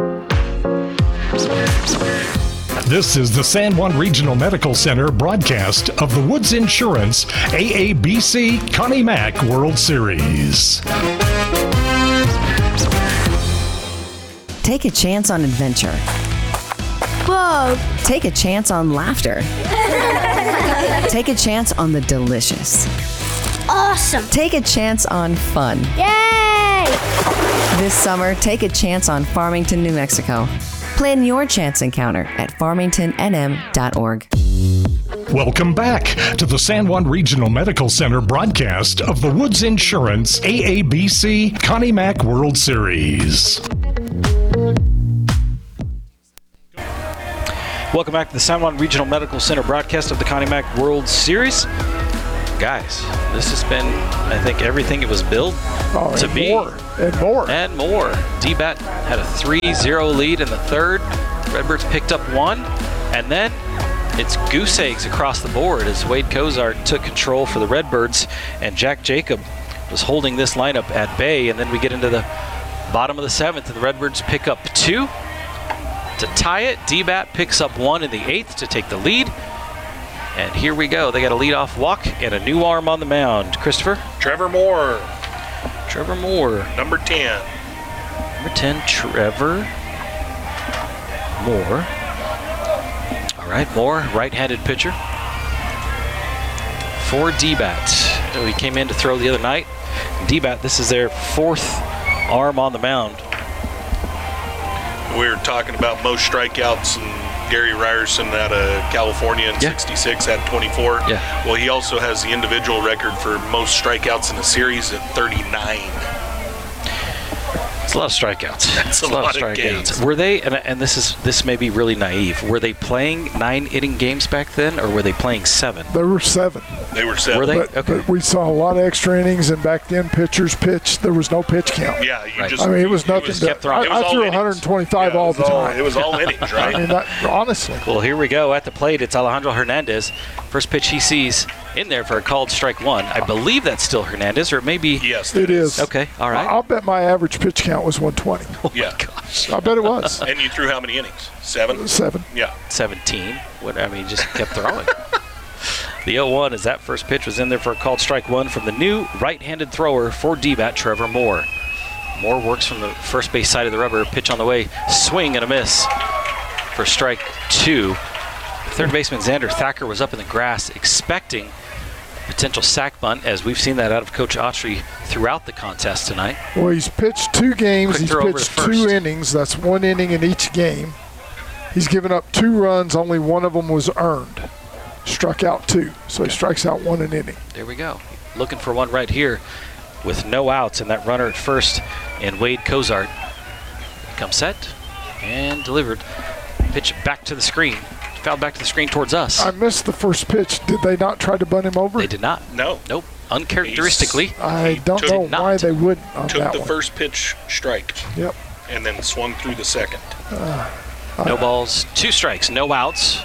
[SPEAKER 4] This is the San Juan Regional Medical Center broadcast of the Woods Insurance A A B C Connie Mack World Series.
[SPEAKER 10] Take a chance on adventure.
[SPEAKER 11] Whoa!
[SPEAKER 10] Take a chance on laughter. Take a chance on the delicious.
[SPEAKER 11] Awesome!
[SPEAKER 10] Take a chance on fun.
[SPEAKER 11] Yay!
[SPEAKER 10] This summer, take a chance on Farmington, New Mexico. Plan your chance encounter at farmington n m dot org.
[SPEAKER 4] Welcome back to the San Juan Regional Medical Center broadcast of the Woods Insurance A A B C Connie Mack World Series.
[SPEAKER 1] Welcome back to the San Juan Regional Medical Center broadcast of the Connie Mack World Series. guys, this has been, I think, everything it was built
[SPEAKER 2] oh,
[SPEAKER 1] to
[SPEAKER 2] and
[SPEAKER 1] be.
[SPEAKER 2] More, and more.
[SPEAKER 1] And more. D-Bat had a three zero lead in the third. Redbirds picked up one. And then it's goose eggs across the board as Wade Cozart took control for the Redbirds, and Jack Jacob was holding this lineup at bay. And then we get into the bottom of the seventh, and the Redbirds pick up two to tie it. D-Bat picks up one in the eighth to take the lead. And here we go. They got a leadoff walk and a new arm on the mound. Christopher?
[SPEAKER 3] Trevor Moore.
[SPEAKER 1] Trevor Moore.
[SPEAKER 3] Number ten.
[SPEAKER 1] Number ten, Trevor Moore. All right, Moore, right-handed pitcher for D-Bat. He came in to throw the other night. D-Bat, this is their fourth arm on the mound.
[SPEAKER 3] We were talking about most strikeouts, and Gary Ryerson out of California in
[SPEAKER 1] yeah.
[SPEAKER 3] sixty-six had twenty-four.
[SPEAKER 1] Yeah.
[SPEAKER 3] Well, he also has the individual record for most strikeouts in a series at thirty-nine.
[SPEAKER 1] It's a lot of strikeouts.
[SPEAKER 3] That's a, a lot, lot of strikeouts. Games.
[SPEAKER 1] Were they, and, and this is this may be really naive, were they playing nine-inning games back then, or were they playing seven?
[SPEAKER 2] There were seven.
[SPEAKER 3] They were seven.
[SPEAKER 1] Were they?
[SPEAKER 2] But,
[SPEAKER 1] okay.
[SPEAKER 2] But we saw a lot of extra innings, and back then pitchers pitched. There was no pitch count.
[SPEAKER 3] Yeah, you
[SPEAKER 1] right.
[SPEAKER 3] just.
[SPEAKER 2] I mean, it was nothing. It was,
[SPEAKER 1] kept
[SPEAKER 2] to, I,
[SPEAKER 3] it was
[SPEAKER 2] I threw
[SPEAKER 3] innings.
[SPEAKER 2] one twenty-five
[SPEAKER 3] yeah,
[SPEAKER 2] all the
[SPEAKER 3] all,
[SPEAKER 2] time.
[SPEAKER 3] It was all innings, right?
[SPEAKER 2] I mean, that, honestly.
[SPEAKER 1] Well, here we go at the plate. It's Alejandro Hernandez. First pitch he sees in there for a called strike one. I believe that's still Hernandez, or it may be.
[SPEAKER 3] Yes,
[SPEAKER 2] it is.
[SPEAKER 1] Okay, all right.
[SPEAKER 2] I'll bet my average pitch count was one twenty.
[SPEAKER 1] Oh
[SPEAKER 3] yeah.
[SPEAKER 1] my gosh.
[SPEAKER 2] I bet it was.
[SPEAKER 3] And you threw how many innings? Seven?
[SPEAKER 2] Seven.
[SPEAKER 3] Yeah.
[SPEAKER 1] seventeen. What, I mean, just kept throwing. The oh one as that first pitch was in there for a called strike one from the new right-handed thrower for D-Bat, Trevor Moore. Moore works from the first base side of the rubber. Pitch on the way. Swing and a miss for strike two. Third baseman Xander Thacker was up in the grass expecting potential sack bunt, as we've seen that out of Coach Autry throughout the contest tonight.
[SPEAKER 2] Well, he's pitched two games.
[SPEAKER 1] Quick
[SPEAKER 2] He's
[SPEAKER 1] throw over
[SPEAKER 2] pitched
[SPEAKER 1] to
[SPEAKER 2] two
[SPEAKER 1] first.
[SPEAKER 2] innings. That's one inning in each game. He's given up two runs. Only one of them was earned. Struck out two. So he strikes out one an inning.
[SPEAKER 1] There we go. Looking for one right here with no outs, and that runner at first and Wade Cozart. Comes set and delivered. Pitch back to the screen. Fouled back to the screen towards us.
[SPEAKER 2] I missed the first pitch. Did they not try to bunt him over?
[SPEAKER 1] They did not.
[SPEAKER 3] No.
[SPEAKER 1] Nope. Uncharacteristically.
[SPEAKER 2] I don't
[SPEAKER 3] took-
[SPEAKER 2] know
[SPEAKER 1] Did not.
[SPEAKER 2] why they wouldn't on
[SPEAKER 3] Took
[SPEAKER 2] that
[SPEAKER 3] the
[SPEAKER 2] one.
[SPEAKER 3] first pitch strike
[SPEAKER 2] Yep.
[SPEAKER 3] and then swung through the second.
[SPEAKER 1] No balls, two strikes, no outs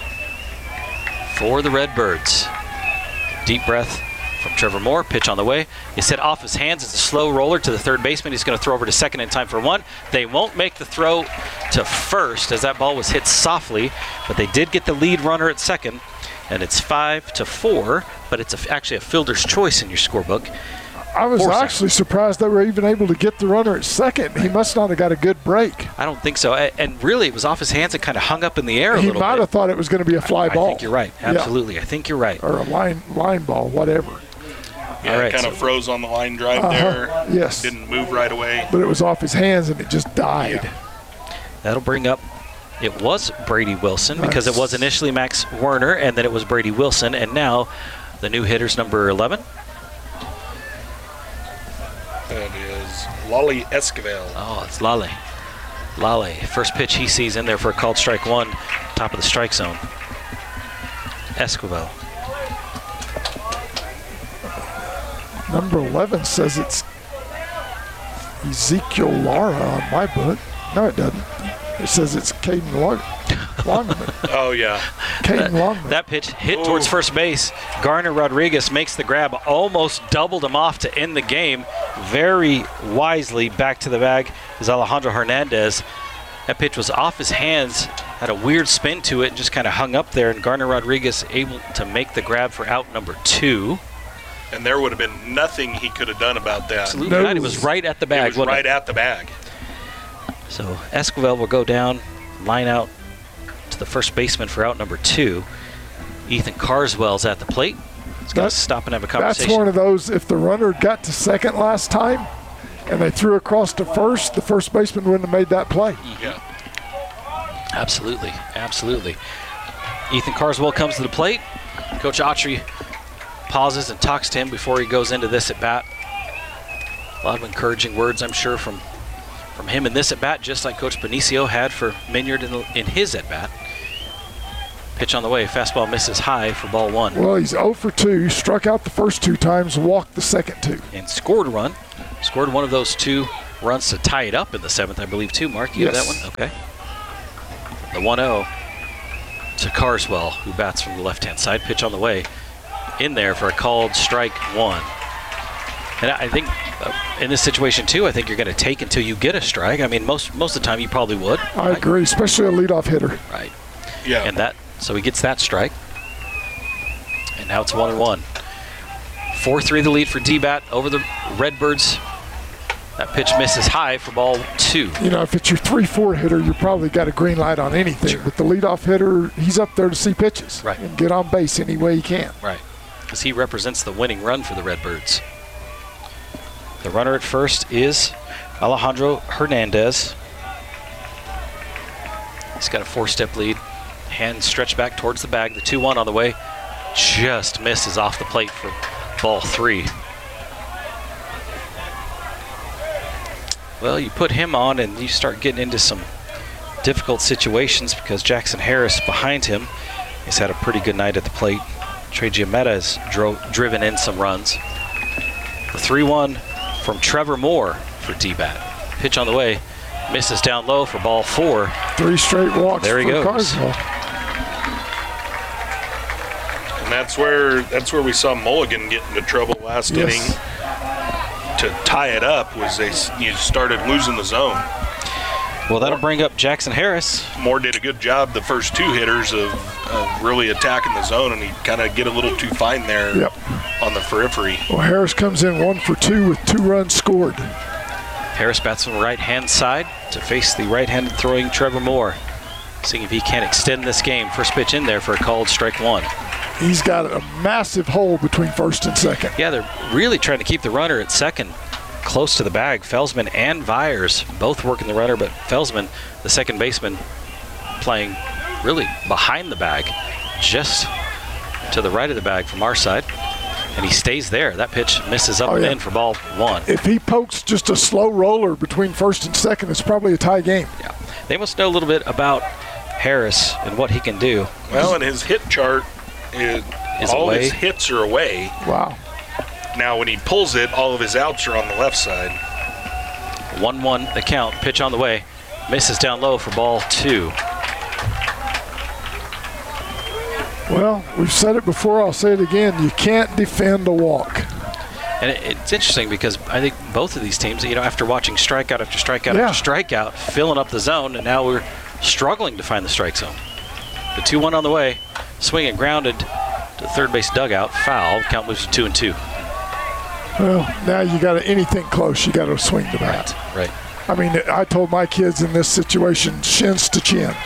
[SPEAKER 1] for the Redbirds. Deep breath from Trevor Moore. Pitch on the way. He set off his hands. It's a slow roller to the third baseman. He's going to throw over to second in time for one. They won't make the throw to first as that ball was hit softly, but they did get the lead runner at second, and it's five to four. But it's a, actually a fielder's choice in your scorebook.
[SPEAKER 2] I was
[SPEAKER 1] Four
[SPEAKER 2] actually surprised they were even able to get the runner at second. He must not have got a good break.
[SPEAKER 1] I don't think so. A- And really, it was off his hands and kind of hung up in the air a
[SPEAKER 2] He
[SPEAKER 1] little
[SPEAKER 2] might
[SPEAKER 1] bit.
[SPEAKER 2] have thought it was going to be a fly
[SPEAKER 1] I
[SPEAKER 2] ball.
[SPEAKER 1] think you're right.
[SPEAKER 2] Yeah.
[SPEAKER 1] Absolutely. I think you're right.
[SPEAKER 2] Or a line line ball, whatever.
[SPEAKER 3] Yeah,
[SPEAKER 1] All right,
[SPEAKER 3] kind of
[SPEAKER 1] so-
[SPEAKER 3] froze on the line drive
[SPEAKER 2] Uh-huh.
[SPEAKER 3] there.
[SPEAKER 2] Yes.
[SPEAKER 3] Didn't move right away.
[SPEAKER 2] But it was off his hands and it just died.
[SPEAKER 1] That'll bring up, it was Brady Wilson because it
[SPEAKER 2] Nice.
[SPEAKER 1] was initially Max Werner, and then it was Brady Wilson, and now the new hitter's number eleven.
[SPEAKER 3] That is Lolly Esquivel.
[SPEAKER 1] Oh, it's Lale. Lale. First pitch he sees in there for a called strike one, top of the strike zone. Esquivel.
[SPEAKER 2] Number eleven says it's Ezekiel Lara on my book. No, it doesn't. It says it's Caden Long- Longman.
[SPEAKER 3] Oh, yeah.
[SPEAKER 2] Caden Longman.
[SPEAKER 1] That pitch hit
[SPEAKER 3] Ooh.
[SPEAKER 1] towards first base. Garner Rodriguez makes the grab, almost doubled him off to end the game. Very wisely back to the bag is Alejandro Hernandez. That pitch was off his hands, had a weird spin to it, and just kind of hung up there, and Garner Rodriguez able to make the grab for out number two.
[SPEAKER 3] And there would have been nothing he could have done about that.
[SPEAKER 1] Absolutely not. It was right at the bag.
[SPEAKER 3] It was
[SPEAKER 1] wasn't
[SPEAKER 3] right
[SPEAKER 1] it?
[SPEAKER 3] at the bag.
[SPEAKER 1] So Esquivel will go down, line out to the first baseman for out number two. Ethan Carswell's at the plate. He's got
[SPEAKER 2] That-
[SPEAKER 1] to stop and have a
[SPEAKER 2] That's
[SPEAKER 1] conversation.
[SPEAKER 2] one of those, if the runner got to second last time and they threw across to first, the first baseman wouldn't have made that play.
[SPEAKER 3] Yeah.
[SPEAKER 1] Absolutely, absolutely. Ethan Carswell comes to the plate. Coach Autry pauses and talks to him before he goes into this at bat. A lot of encouraging words, I'm sure, from from him in this at bat, just like Coach Benicio had for Minyard in, in his at bat. Pitch on the way. Fastball misses high for ball one.
[SPEAKER 2] Well, he's oh for two. Struck out the first two times, walked the second two.
[SPEAKER 1] And scored a run. Scored one of those two runs to tie it up in the seventh, I believe, too. Mark, you
[SPEAKER 2] yes.
[SPEAKER 1] have that one? Okay. The one oh to Carswell, who bats from the left-hand side. Pitch on the way. In there for a called strike one. And I think uh, in this situation, too, I think you're going to take until you get a strike. I mean, most most of the time you probably would.
[SPEAKER 2] I right? agree, especially a leadoff hitter.
[SPEAKER 1] Right.
[SPEAKER 3] Yeah.
[SPEAKER 1] And that, so he gets that strike. And now it's one and one. four three the lead for D-Bat over the Redbirds. That pitch misses high for ball two.
[SPEAKER 2] You know, if it's your three four hitter, you probably got a green light on anything. Sure. But the leadoff hitter, he's up there to see pitches.
[SPEAKER 1] Right.
[SPEAKER 2] And get on base any way he can.
[SPEAKER 1] Right. Because he represents the winning run for the Redbirds. The runner at first is Alejandro Hernandez. He's got a four-step lead. Hand stretched back towards the bag. The two one on the way. Just misses off the plate for ball three. Well, you put him on and you start getting into some difficult situations because Jackson Harris behind him has had a pretty good night at the plate. Trey Giametta has dro- driven in some runs. The three one from Trevor Moore for D-Bat. Pitch on the way. Misses down low for ball four.
[SPEAKER 2] Three straight walks
[SPEAKER 1] there he
[SPEAKER 2] for
[SPEAKER 1] goes.
[SPEAKER 2] Carswell.
[SPEAKER 3] And that's where that's where we saw Mulligan get into trouble last
[SPEAKER 2] yes.
[SPEAKER 3] inning. To tie it up was they you started losing the zone.
[SPEAKER 1] Well, that'll bring up Jackson Harris.
[SPEAKER 3] Moore did a good job the first two hitters of, of really attacking the zone, and he kind of get a little too fine there
[SPEAKER 2] yep.
[SPEAKER 3] on the periphery.
[SPEAKER 2] Well, Harris comes in one for two with two runs scored.
[SPEAKER 1] Harris bats from the right-hand side to face the right-handed throwing Trevor Moore. Seeing if he can extend this game. First pitch in there for a called strike one.
[SPEAKER 2] He's got a massive hole between first and second.
[SPEAKER 1] Yeah, they're really trying to keep the runner at second close to the bag. Felsman and Vyers both working the runner, but Felsman, the second baseman, playing really behind the bag, just to the right of the bag from our side. And he stays there. That pitch misses up oh, and yeah. in for ball one.
[SPEAKER 2] If he pokes just a slow roller between first and second, it's probably a tie game.
[SPEAKER 1] Yeah, they must know a little bit about Harris and what he can do.
[SPEAKER 3] Well, and his hit chart is,
[SPEAKER 1] is
[SPEAKER 3] all
[SPEAKER 1] away.
[SPEAKER 3] his hits are away.
[SPEAKER 2] Wow.
[SPEAKER 3] Now, when he pulls it, all of his outs are on the left side.
[SPEAKER 1] one one the count. Pitch on the way. Misses down low for ball two.
[SPEAKER 2] Well, we've said it before, I'll say it again. You can't defend a walk.
[SPEAKER 1] And it, it's interesting because I think both of these teams, you know, after watching strikeout after strikeout
[SPEAKER 2] yeah.
[SPEAKER 1] after strikeout, filling up the zone, and now we're struggling to find the strike zone. The two one on the way. Swing and grounded to the third base dugout. Foul. Count moves to two and two.
[SPEAKER 2] Well, now you got to anything close, you got to swing the bat.
[SPEAKER 1] Right, right.
[SPEAKER 2] I mean, I told my kids in this situation, shins to chin.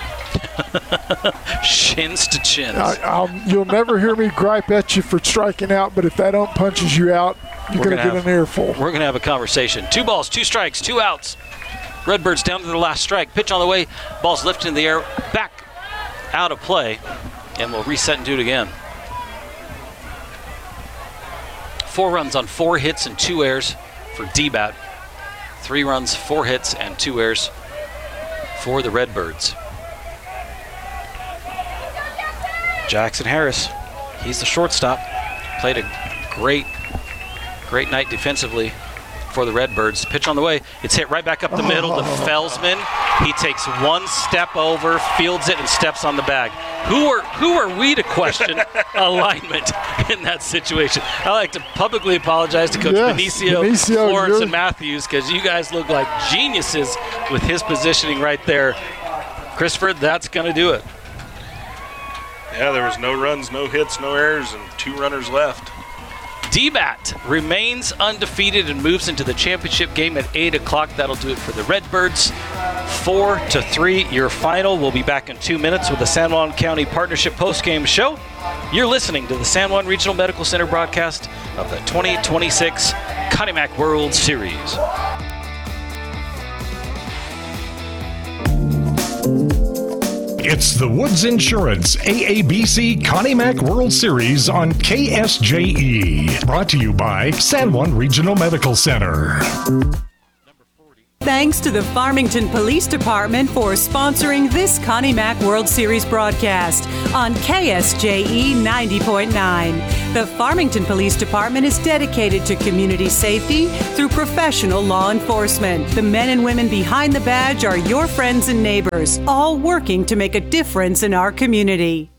[SPEAKER 1] Shins to chins.
[SPEAKER 2] I, I'll, you'll never hear me gripe at you for striking out, but if that ump punches you out, you're going to get
[SPEAKER 1] have,
[SPEAKER 2] an earful.
[SPEAKER 1] We're going to have a conversation. Two balls, two strikes, two outs. Redbirds down to the last strike. Pitch on the way. Ball's lifted in the air. Back out of play. And we'll reset and do it again. Four runs on four hits and two errors for D-Bat. Three runs, four hits, and two errors for the Redbirds. Jackson Harris, he's the shortstop. Played a great, great night defensively for the Redbirds. Pitch on the way. It's hit right back up the middle to Felsman. He takes one step over, fields it, and steps on the bag. Who are who are we to question alignment in that situation? I like to publicly apologize to Coach
[SPEAKER 2] yes,
[SPEAKER 1] Benicio,
[SPEAKER 2] Benicio
[SPEAKER 1] Florence,
[SPEAKER 2] you're...
[SPEAKER 1] and Matthews, because you guys look like geniuses with his positioning right there. Christopher, that's going to do it.
[SPEAKER 3] Yeah, there was no runs, no hits, no errors, and two runners left.
[SPEAKER 1] D-Bat remains undefeated and moves into the championship game at eight o'clock. That'll do it for the Redbirds. Four to three, your final. We'll be back in two minutes with the San Juan County Partnership postgame show. You're listening to the San Juan Regional Medical Center broadcast of the twenty twenty-six Connie Mack World Series.
[SPEAKER 4] It's the Woods Insurance A A B C Connie Mack World Series on K S J E. Brought to you by San Juan Regional Medical Center.
[SPEAKER 12] thanks to the Farmington Police Department for sponsoring this Connie Mack World Series broadcast on K S J E ninety point nine. The Farmington Police Department is dedicated to community safety through professional law enforcement. The men and women behind the badge are your friends and neighbors, all working to make a difference in our community.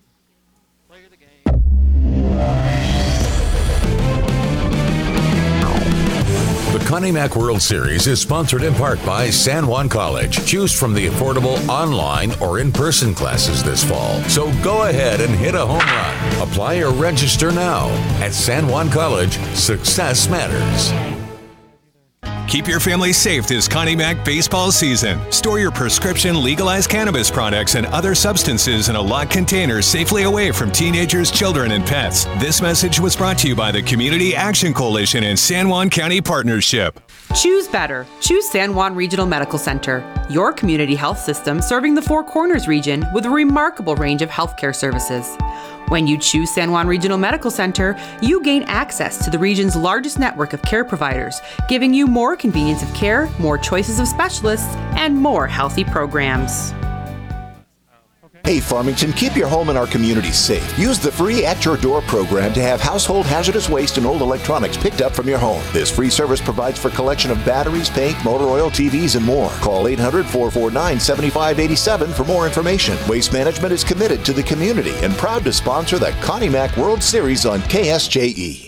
[SPEAKER 7] The Connie Mack World Series is sponsored in part by San Juan College. Choose from the affordable online or in-person classes this fall. So go ahead and hit a home run. Apply or register now. At San Juan College, success matters.
[SPEAKER 13] Keep your family safe this Connie Mack baseball season. Store your prescription legalized cannabis products and other substances in a locked container safely away from teenagers, children, and pets. This message was brought to you by the Community Action Coalition and San Juan County Partnership.
[SPEAKER 14] Choose better. Choose San Juan Regional Medical Center, your community health system serving the Four Corners region with a remarkable range of healthcare services. When you choose San Juan Regional Medical Center, you gain access to the region's largest network of care providers, giving you more convenience of care, more choices of specialists, and more healthy programs.
[SPEAKER 5] Hey Farmington, keep your home and our community safe. Use the free At Your Door program to have household hazardous waste and old electronics picked up from your home. This free service provides for collection of batteries, paint, motor oil, T Vs, and more. Call eight hundred, four four nine, seven five eight seven for more information. Waste Management is committed to the community and proud to sponsor the Connie Mack World Series on K S J E.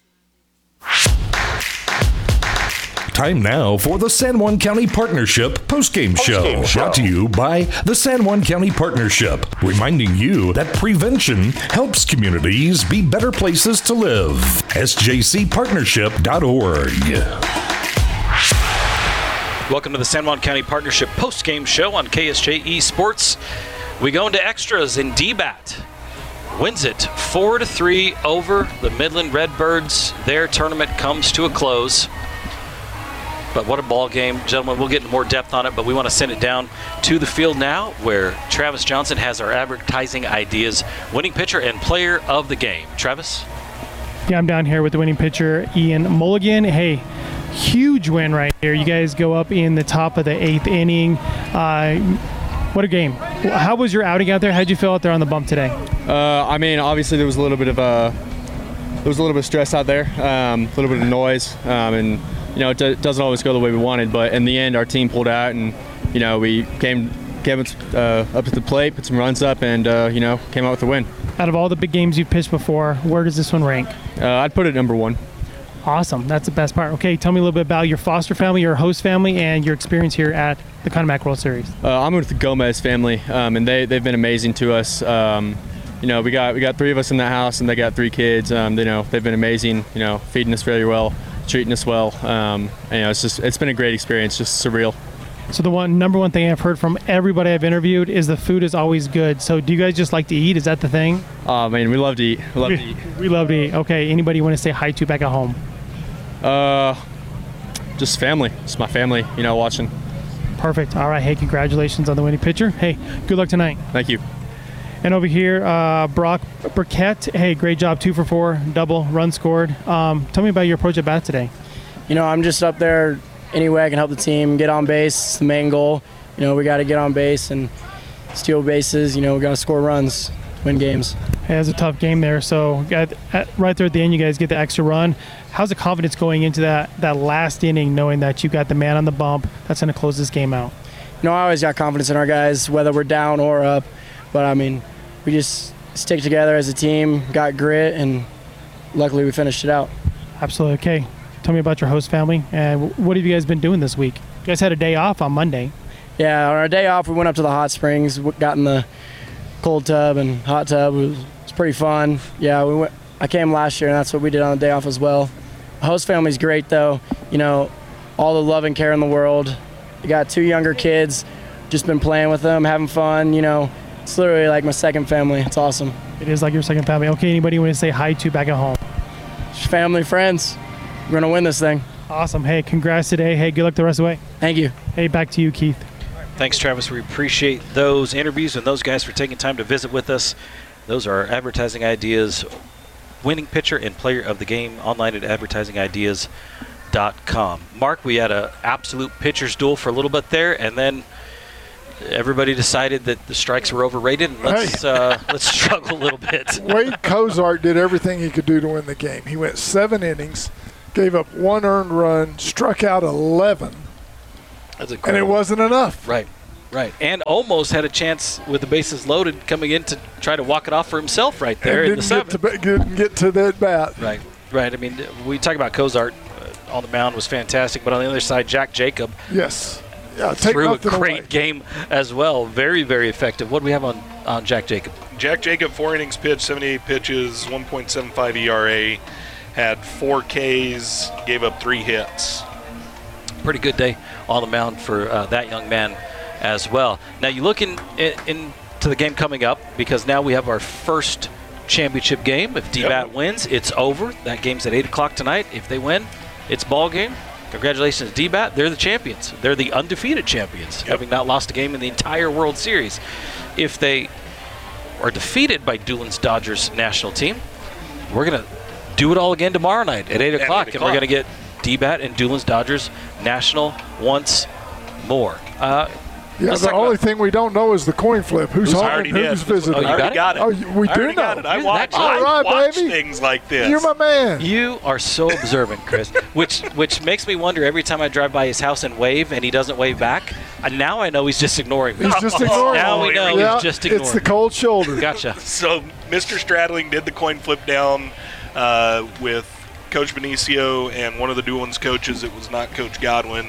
[SPEAKER 4] Time now for the San Juan County Partnership postgame show. show. Brought to you by the San Juan County Partnership, reminding you that prevention helps communities be better places to live. S J C partnership dot org.
[SPEAKER 1] Welcome to the San Juan County Partnership postgame show on K S J E Sports. We go into extras in D BAT. Wins it four to three over the Midland Redbirds. Their tournament comes to a close. But what a ball game. Gentlemen, we'll get into more depth on it, but we want to send it down to the field now where Travis Johnson has our advertising ideas winning pitcher and player of the game. Travis?
[SPEAKER 9] Yeah, I'm down here with the winning pitcher, Ian Mulligan. Hey, huge win right here. You guys go up in the top of the eighth inning. Uh, what a game. How was your outing out there? How'd you feel out there on the bump today?
[SPEAKER 15] Uh, I mean, obviously there was a little bit of a, there was a little bit of stress out there, um, a little bit of noise, um, and you know, it do- doesn't always go the way we wanted, but in the end, our team pulled out, and you know, we came, came uh, up to the plate, put some runs up, and uh, you know, came out with a win.
[SPEAKER 9] Out of all the big games you've pitched before, where does this one rank?
[SPEAKER 15] Uh, I'd put it number one.
[SPEAKER 9] Awesome, that's the best part. Okay, tell me a little bit about your foster family, your host family, and your experience here at the Connie Mack World Series.
[SPEAKER 15] Uh, I'm with the Gomez family, um, and they they've been amazing to us. Um, you know, we got we got three of us in that house, and they got three kids. Um, you know, they've been amazing. You know, feeding us very well, treating us well. Um, and, you know, it's just it's been a great experience, just surreal.
[SPEAKER 9] So the one number one thing I've heard from everybody I've interviewed is the food is always good. So do you guys just like to eat? Is that the thing?
[SPEAKER 15] Oh man, we love to eat. We love
[SPEAKER 9] we,
[SPEAKER 15] to eat.
[SPEAKER 9] We love to eat. Okay, anybody you want to say hi to back at home?
[SPEAKER 15] Uh, just family. Just my family. You know, watching.
[SPEAKER 9] Perfect. All right. Hey, congratulations on the winning pitcher. Hey, good luck tonight.
[SPEAKER 15] Thank you.
[SPEAKER 9] And over here, uh, Brock Burkett. Hey, great job. Two for four, double, run scored. Um, tell me about your approach at bat today.
[SPEAKER 16] You know, I'm just up there any way I can help the team get on base. It's the main goal. You know, we got to get on base and steal bases. You know, we got to score runs, win games.
[SPEAKER 9] Hey, it was a tough game there. So at, at, right there at the end, you guys get the extra run. How's the confidence going into that, that last inning, knowing that you got the man on the bump that's going to close this game out?
[SPEAKER 16] You know, I always got confidence in our guys, whether we're down or up. But, I mean, we just stick together as a team, got grit, and luckily we finished it out.
[SPEAKER 9] Absolutely. Okay. Tell me about your host family, and what have you guys been doing this week? You guys had a day off on Monday.
[SPEAKER 16] Yeah, on our day off, we went up to the hot springs, got in the cold tub and hot tub. It was, it was pretty fun. Yeah, we went. I came last year, and that's what we did on the day off as well. The host family's great, though. You know, all the love and care in the world. You got two younger kids, just been playing with them, having fun. You know, it's literally like my second family. It's awesome.
[SPEAKER 9] It is like your second family. Okay, anybody you want to say hi to back at home?
[SPEAKER 16] Family, friends. We're going to win this thing.
[SPEAKER 9] Awesome. Hey, congrats today. Hey, good luck the rest of the way.
[SPEAKER 16] Thank you.
[SPEAKER 9] Hey, back to you, Keith.
[SPEAKER 1] Thanks, Travis. We appreciate those interviews and those guys for taking time to visit with us. Those are our advertising ideas, winning pitcher and player of the game, online at advertising ideas dot com. Mark, we had an absolute pitcher's duel for a little bit there, and then everybody decided that the strikes were overrated, and let's,
[SPEAKER 2] Hey.
[SPEAKER 1] uh, let's struggle a little bit.
[SPEAKER 2] Wade Cozart did everything he could do to win the game. He went seven innings, gave up one earned run, struck out eleven,
[SPEAKER 1] That's
[SPEAKER 2] and it
[SPEAKER 1] incredible.
[SPEAKER 2] wasn't enough.
[SPEAKER 1] Right, right. And almost had a chance with the bases loaded coming in to try to walk it off for himself right there
[SPEAKER 2] and
[SPEAKER 1] in the
[SPEAKER 2] didn't
[SPEAKER 1] seventh.
[SPEAKER 2] get, to, didn't get to that bat.
[SPEAKER 1] Right, right. I mean, we talk about Cozart uh, on the mound was fantastic, but on the other side, Jack Jacob
[SPEAKER 2] Yes. Yeah, take
[SPEAKER 1] threw a
[SPEAKER 2] nothing
[SPEAKER 1] great
[SPEAKER 2] away.
[SPEAKER 1] game as well. Very, very effective. What do we have on, on Jack Jacob?
[SPEAKER 3] Jack Jacob, four innings pitched, seventy-eight pitches, one point seven five E R A, had four Ks, gave up three hits.
[SPEAKER 1] Pretty good day on the mound for uh, that young man as well. Now you look in, in into the game coming up, because now we have our first championship game. If D B A T
[SPEAKER 3] Yep.
[SPEAKER 1] wins, it's over. That game's at eight o'clock tonight. If they win, it's ball game. Congratulations, D B A T. They're the champions. They're the undefeated champions,
[SPEAKER 3] Yep.
[SPEAKER 1] having not lost a game in the entire World Series. If they are defeated by Doolin's Dodgers national team, we're going to do it all again tomorrow night at eight
[SPEAKER 3] At
[SPEAKER 1] o'clock,
[SPEAKER 3] eight
[SPEAKER 1] and we're
[SPEAKER 3] o'clock.
[SPEAKER 1] going to get D B A T and Doolin's Dodgers national once more. Uh,
[SPEAKER 2] Yeah,
[SPEAKER 1] let's
[SPEAKER 2] the
[SPEAKER 1] talk
[SPEAKER 2] only
[SPEAKER 1] about-
[SPEAKER 2] thing we don't know is the coin flip. Who's
[SPEAKER 3] Who's
[SPEAKER 2] home
[SPEAKER 3] already
[SPEAKER 2] and
[SPEAKER 3] did.
[SPEAKER 2] who's visiting?
[SPEAKER 1] Oh, you
[SPEAKER 3] I already
[SPEAKER 1] got
[SPEAKER 3] got it.
[SPEAKER 2] Oh, you- we
[SPEAKER 3] I
[SPEAKER 2] do
[SPEAKER 3] already got
[SPEAKER 2] know.
[SPEAKER 3] it. I
[SPEAKER 1] You're
[SPEAKER 3] watch,
[SPEAKER 1] that
[SPEAKER 3] I
[SPEAKER 2] good. All right,
[SPEAKER 3] watch
[SPEAKER 2] baby.
[SPEAKER 3] things like this.
[SPEAKER 2] You're my man.
[SPEAKER 1] You are so observant, Chris, which which makes me wonder every time I drive by his house and wave and he doesn't wave back. And now I know he's just ignoring me.
[SPEAKER 2] He's just ignoring
[SPEAKER 1] Now
[SPEAKER 2] me.
[SPEAKER 1] we know
[SPEAKER 2] Yeah,
[SPEAKER 1] he's just ignoring
[SPEAKER 2] it's the
[SPEAKER 1] me.
[SPEAKER 2] cold shoulder.
[SPEAKER 1] Gotcha.
[SPEAKER 3] So Mister Stradling did the coin flip down uh, with Coach Benicio and one of the Doolin's coaches. It was not Coach Godwin.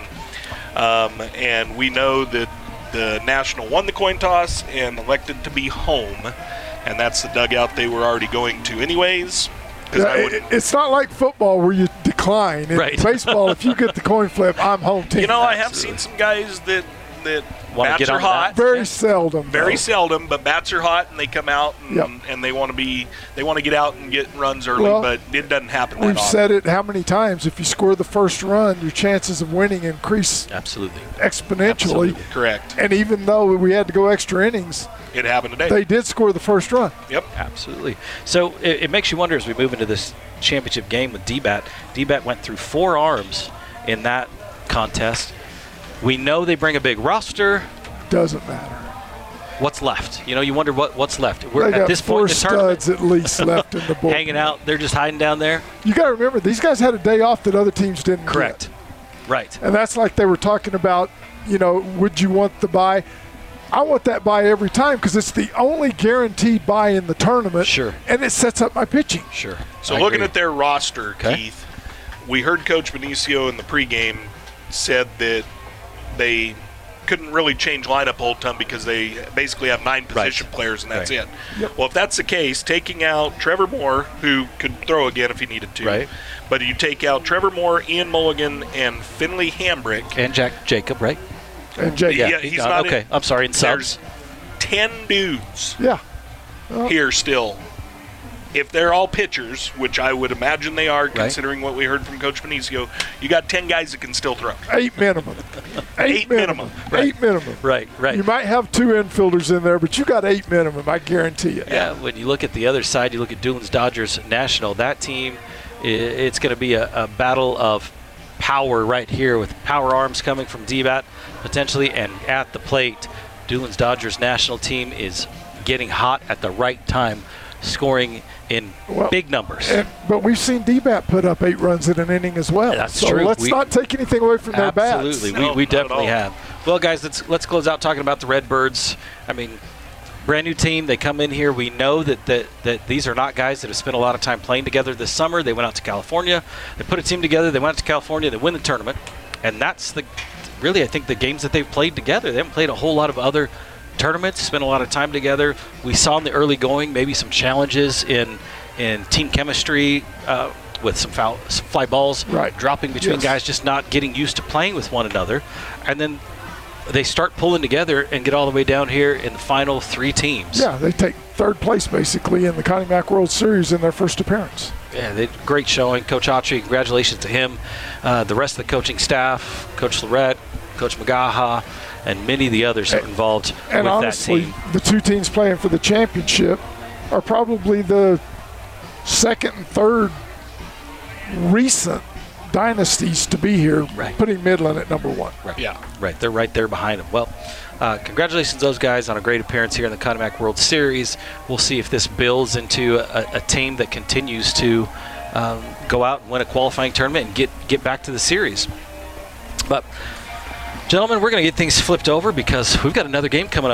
[SPEAKER 3] Um, and we know that the National won the coin toss and elected to be home. And that's the dugout they were already going to anyways. 'Cause
[SPEAKER 2] Yeah,
[SPEAKER 3] I
[SPEAKER 2] it-
[SPEAKER 3] wouldn't-
[SPEAKER 2] it's not like football where you decline. In
[SPEAKER 1] Right.
[SPEAKER 2] baseball, if you get the coin flip, I'm home team.
[SPEAKER 3] you know, I have seen some guys that, that
[SPEAKER 1] Wanna
[SPEAKER 3] bats
[SPEAKER 1] get
[SPEAKER 3] are
[SPEAKER 1] on
[SPEAKER 3] hot.
[SPEAKER 1] that.
[SPEAKER 2] Very
[SPEAKER 1] Yeah.
[SPEAKER 2] seldom.
[SPEAKER 3] Very
[SPEAKER 2] though.
[SPEAKER 3] seldom, but bats are hot and they come out and,
[SPEAKER 2] Yep.
[SPEAKER 3] and they want to be they want to get out and get runs early,
[SPEAKER 2] Well,
[SPEAKER 3] but it doesn't happen that
[SPEAKER 2] We've
[SPEAKER 3] often.
[SPEAKER 2] said it how many times? If you score the first run, your chances of winning increase
[SPEAKER 1] Absolutely.
[SPEAKER 2] exponentially.
[SPEAKER 1] Absolutely.
[SPEAKER 3] Correct.
[SPEAKER 2] And even though we had to go extra innings,
[SPEAKER 3] It happened today.
[SPEAKER 2] they did score the first run.
[SPEAKER 3] Yep.
[SPEAKER 1] Absolutely. So it, it makes you wonder as we move into this championship game with D B A T. D B A T went through four arms in that contest. We know they bring a big roster.
[SPEAKER 2] Doesn't matter.
[SPEAKER 1] What's left? You know, you wonder what what's left. We're
[SPEAKER 2] They
[SPEAKER 1] at
[SPEAKER 2] got
[SPEAKER 1] this
[SPEAKER 2] four
[SPEAKER 1] point in the tournament,
[SPEAKER 2] studs at least left in the bullpen.
[SPEAKER 1] hanging out. They're just hiding down there.
[SPEAKER 2] You got to remember, these guys had a day off that other teams didn't.
[SPEAKER 1] Correct.
[SPEAKER 2] Get.
[SPEAKER 1] Right.
[SPEAKER 2] And that's like they were talking about, you know, would you want the bye? I want that bye every time because it's the only guaranteed bye in the tournament.
[SPEAKER 1] Sure.
[SPEAKER 2] And it sets up my pitching.
[SPEAKER 1] Sure.
[SPEAKER 3] So
[SPEAKER 1] I
[SPEAKER 3] looking
[SPEAKER 1] agree.
[SPEAKER 3] at their roster,
[SPEAKER 1] Okay.
[SPEAKER 3] Keith, we heard Coach Benicio in the pregame said that they couldn't really change lineup a whole ton because they basically have nine position
[SPEAKER 1] Right.
[SPEAKER 3] players and that's
[SPEAKER 1] Right.
[SPEAKER 3] it. Well, if that's the case, taking out Trevor Moore, who could throw again if he needed to,
[SPEAKER 1] Right.
[SPEAKER 3] but you take out Trevor Moore, Ian Mulligan, and Finley Hambrick.
[SPEAKER 1] And Jack Jacob, right?
[SPEAKER 2] And Jake.
[SPEAKER 3] Yeah,
[SPEAKER 1] Yeah,
[SPEAKER 3] he's
[SPEAKER 1] uh,
[SPEAKER 3] not
[SPEAKER 1] okay.
[SPEAKER 3] in-
[SPEAKER 1] I'm sorry. In
[SPEAKER 3] There's
[SPEAKER 1] subs.
[SPEAKER 3] ten dudes
[SPEAKER 2] Yeah.
[SPEAKER 3] here still. If they're all pitchers, which I would imagine they are, considering what we heard from Coach Benicio, you got ten guys that can still throw.
[SPEAKER 2] Eight minimum. Eight,
[SPEAKER 3] Eight
[SPEAKER 2] minimum.
[SPEAKER 3] minimum.
[SPEAKER 2] Eight minimum.
[SPEAKER 1] Right. Right.
[SPEAKER 2] You might have two infielders in there, but you got eight minimum, I guarantee you.
[SPEAKER 1] Yeah, when you look at the other side, you look at Doolin's Dodgers National, that team, i- it's going to be a, a battle of power right here with power arms coming from D B A T potentially, and at the plate, Doolin's Dodgers National team is getting hot at the right time, scoring in
[SPEAKER 2] Well,
[SPEAKER 1] big numbers.
[SPEAKER 2] And, but we've seen D B A T put up eight runs in an inning as well.
[SPEAKER 1] That's
[SPEAKER 2] so
[SPEAKER 1] true.
[SPEAKER 2] let's
[SPEAKER 1] We-
[SPEAKER 2] not take anything away from their bats.
[SPEAKER 1] Absolutely,
[SPEAKER 3] No,
[SPEAKER 1] we, we
[SPEAKER 3] not at
[SPEAKER 1] definitely
[SPEAKER 3] all.
[SPEAKER 1] have. Well, guys, let's let's close out talking about the Redbirds. I mean, brand new team. They come in here. We know that, that that these are not guys that have spent a lot of time playing together this summer. They went out to California. They put a team together. They went out to California. They win the tournament, and that's the really I think the games that they've played together. They haven't played a whole lot of other tournaments. Spent a lot of time together. We saw in the early going maybe some challenges in in team chemistry. Uh, with some foul, some fly balls
[SPEAKER 2] Right.
[SPEAKER 1] dropping between
[SPEAKER 2] Yes.
[SPEAKER 1] guys, just not getting used to playing with one another, and then they start pulling together and get all the way down here in the final three teams.
[SPEAKER 2] Yeah, they take third place basically in the Connie Mack World Series in their first appearance.
[SPEAKER 1] Yeah, they great showing. Coach Autry, congratulations to him. Uh, the rest of the coaching staff, Coach Lorette, Coach Magaha, and many of the others are involved
[SPEAKER 2] And
[SPEAKER 1] with
[SPEAKER 2] honestly,
[SPEAKER 1] that team.
[SPEAKER 2] the two teams playing for the championship are probably the second and third recent dynasties to be here,
[SPEAKER 1] right.
[SPEAKER 2] putting Midland at number one.
[SPEAKER 1] Right. Yeah. Right. They're right there behind them. Well, uh, congratulations to those guys on a great appearance here in the Connie Mack World Series. We'll see if this builds into a, a team that continues to um, go out and win a qualifying tournament and get, get back to the series. But, gentlemen, we're going to get things flipped over because we've got another game coming up.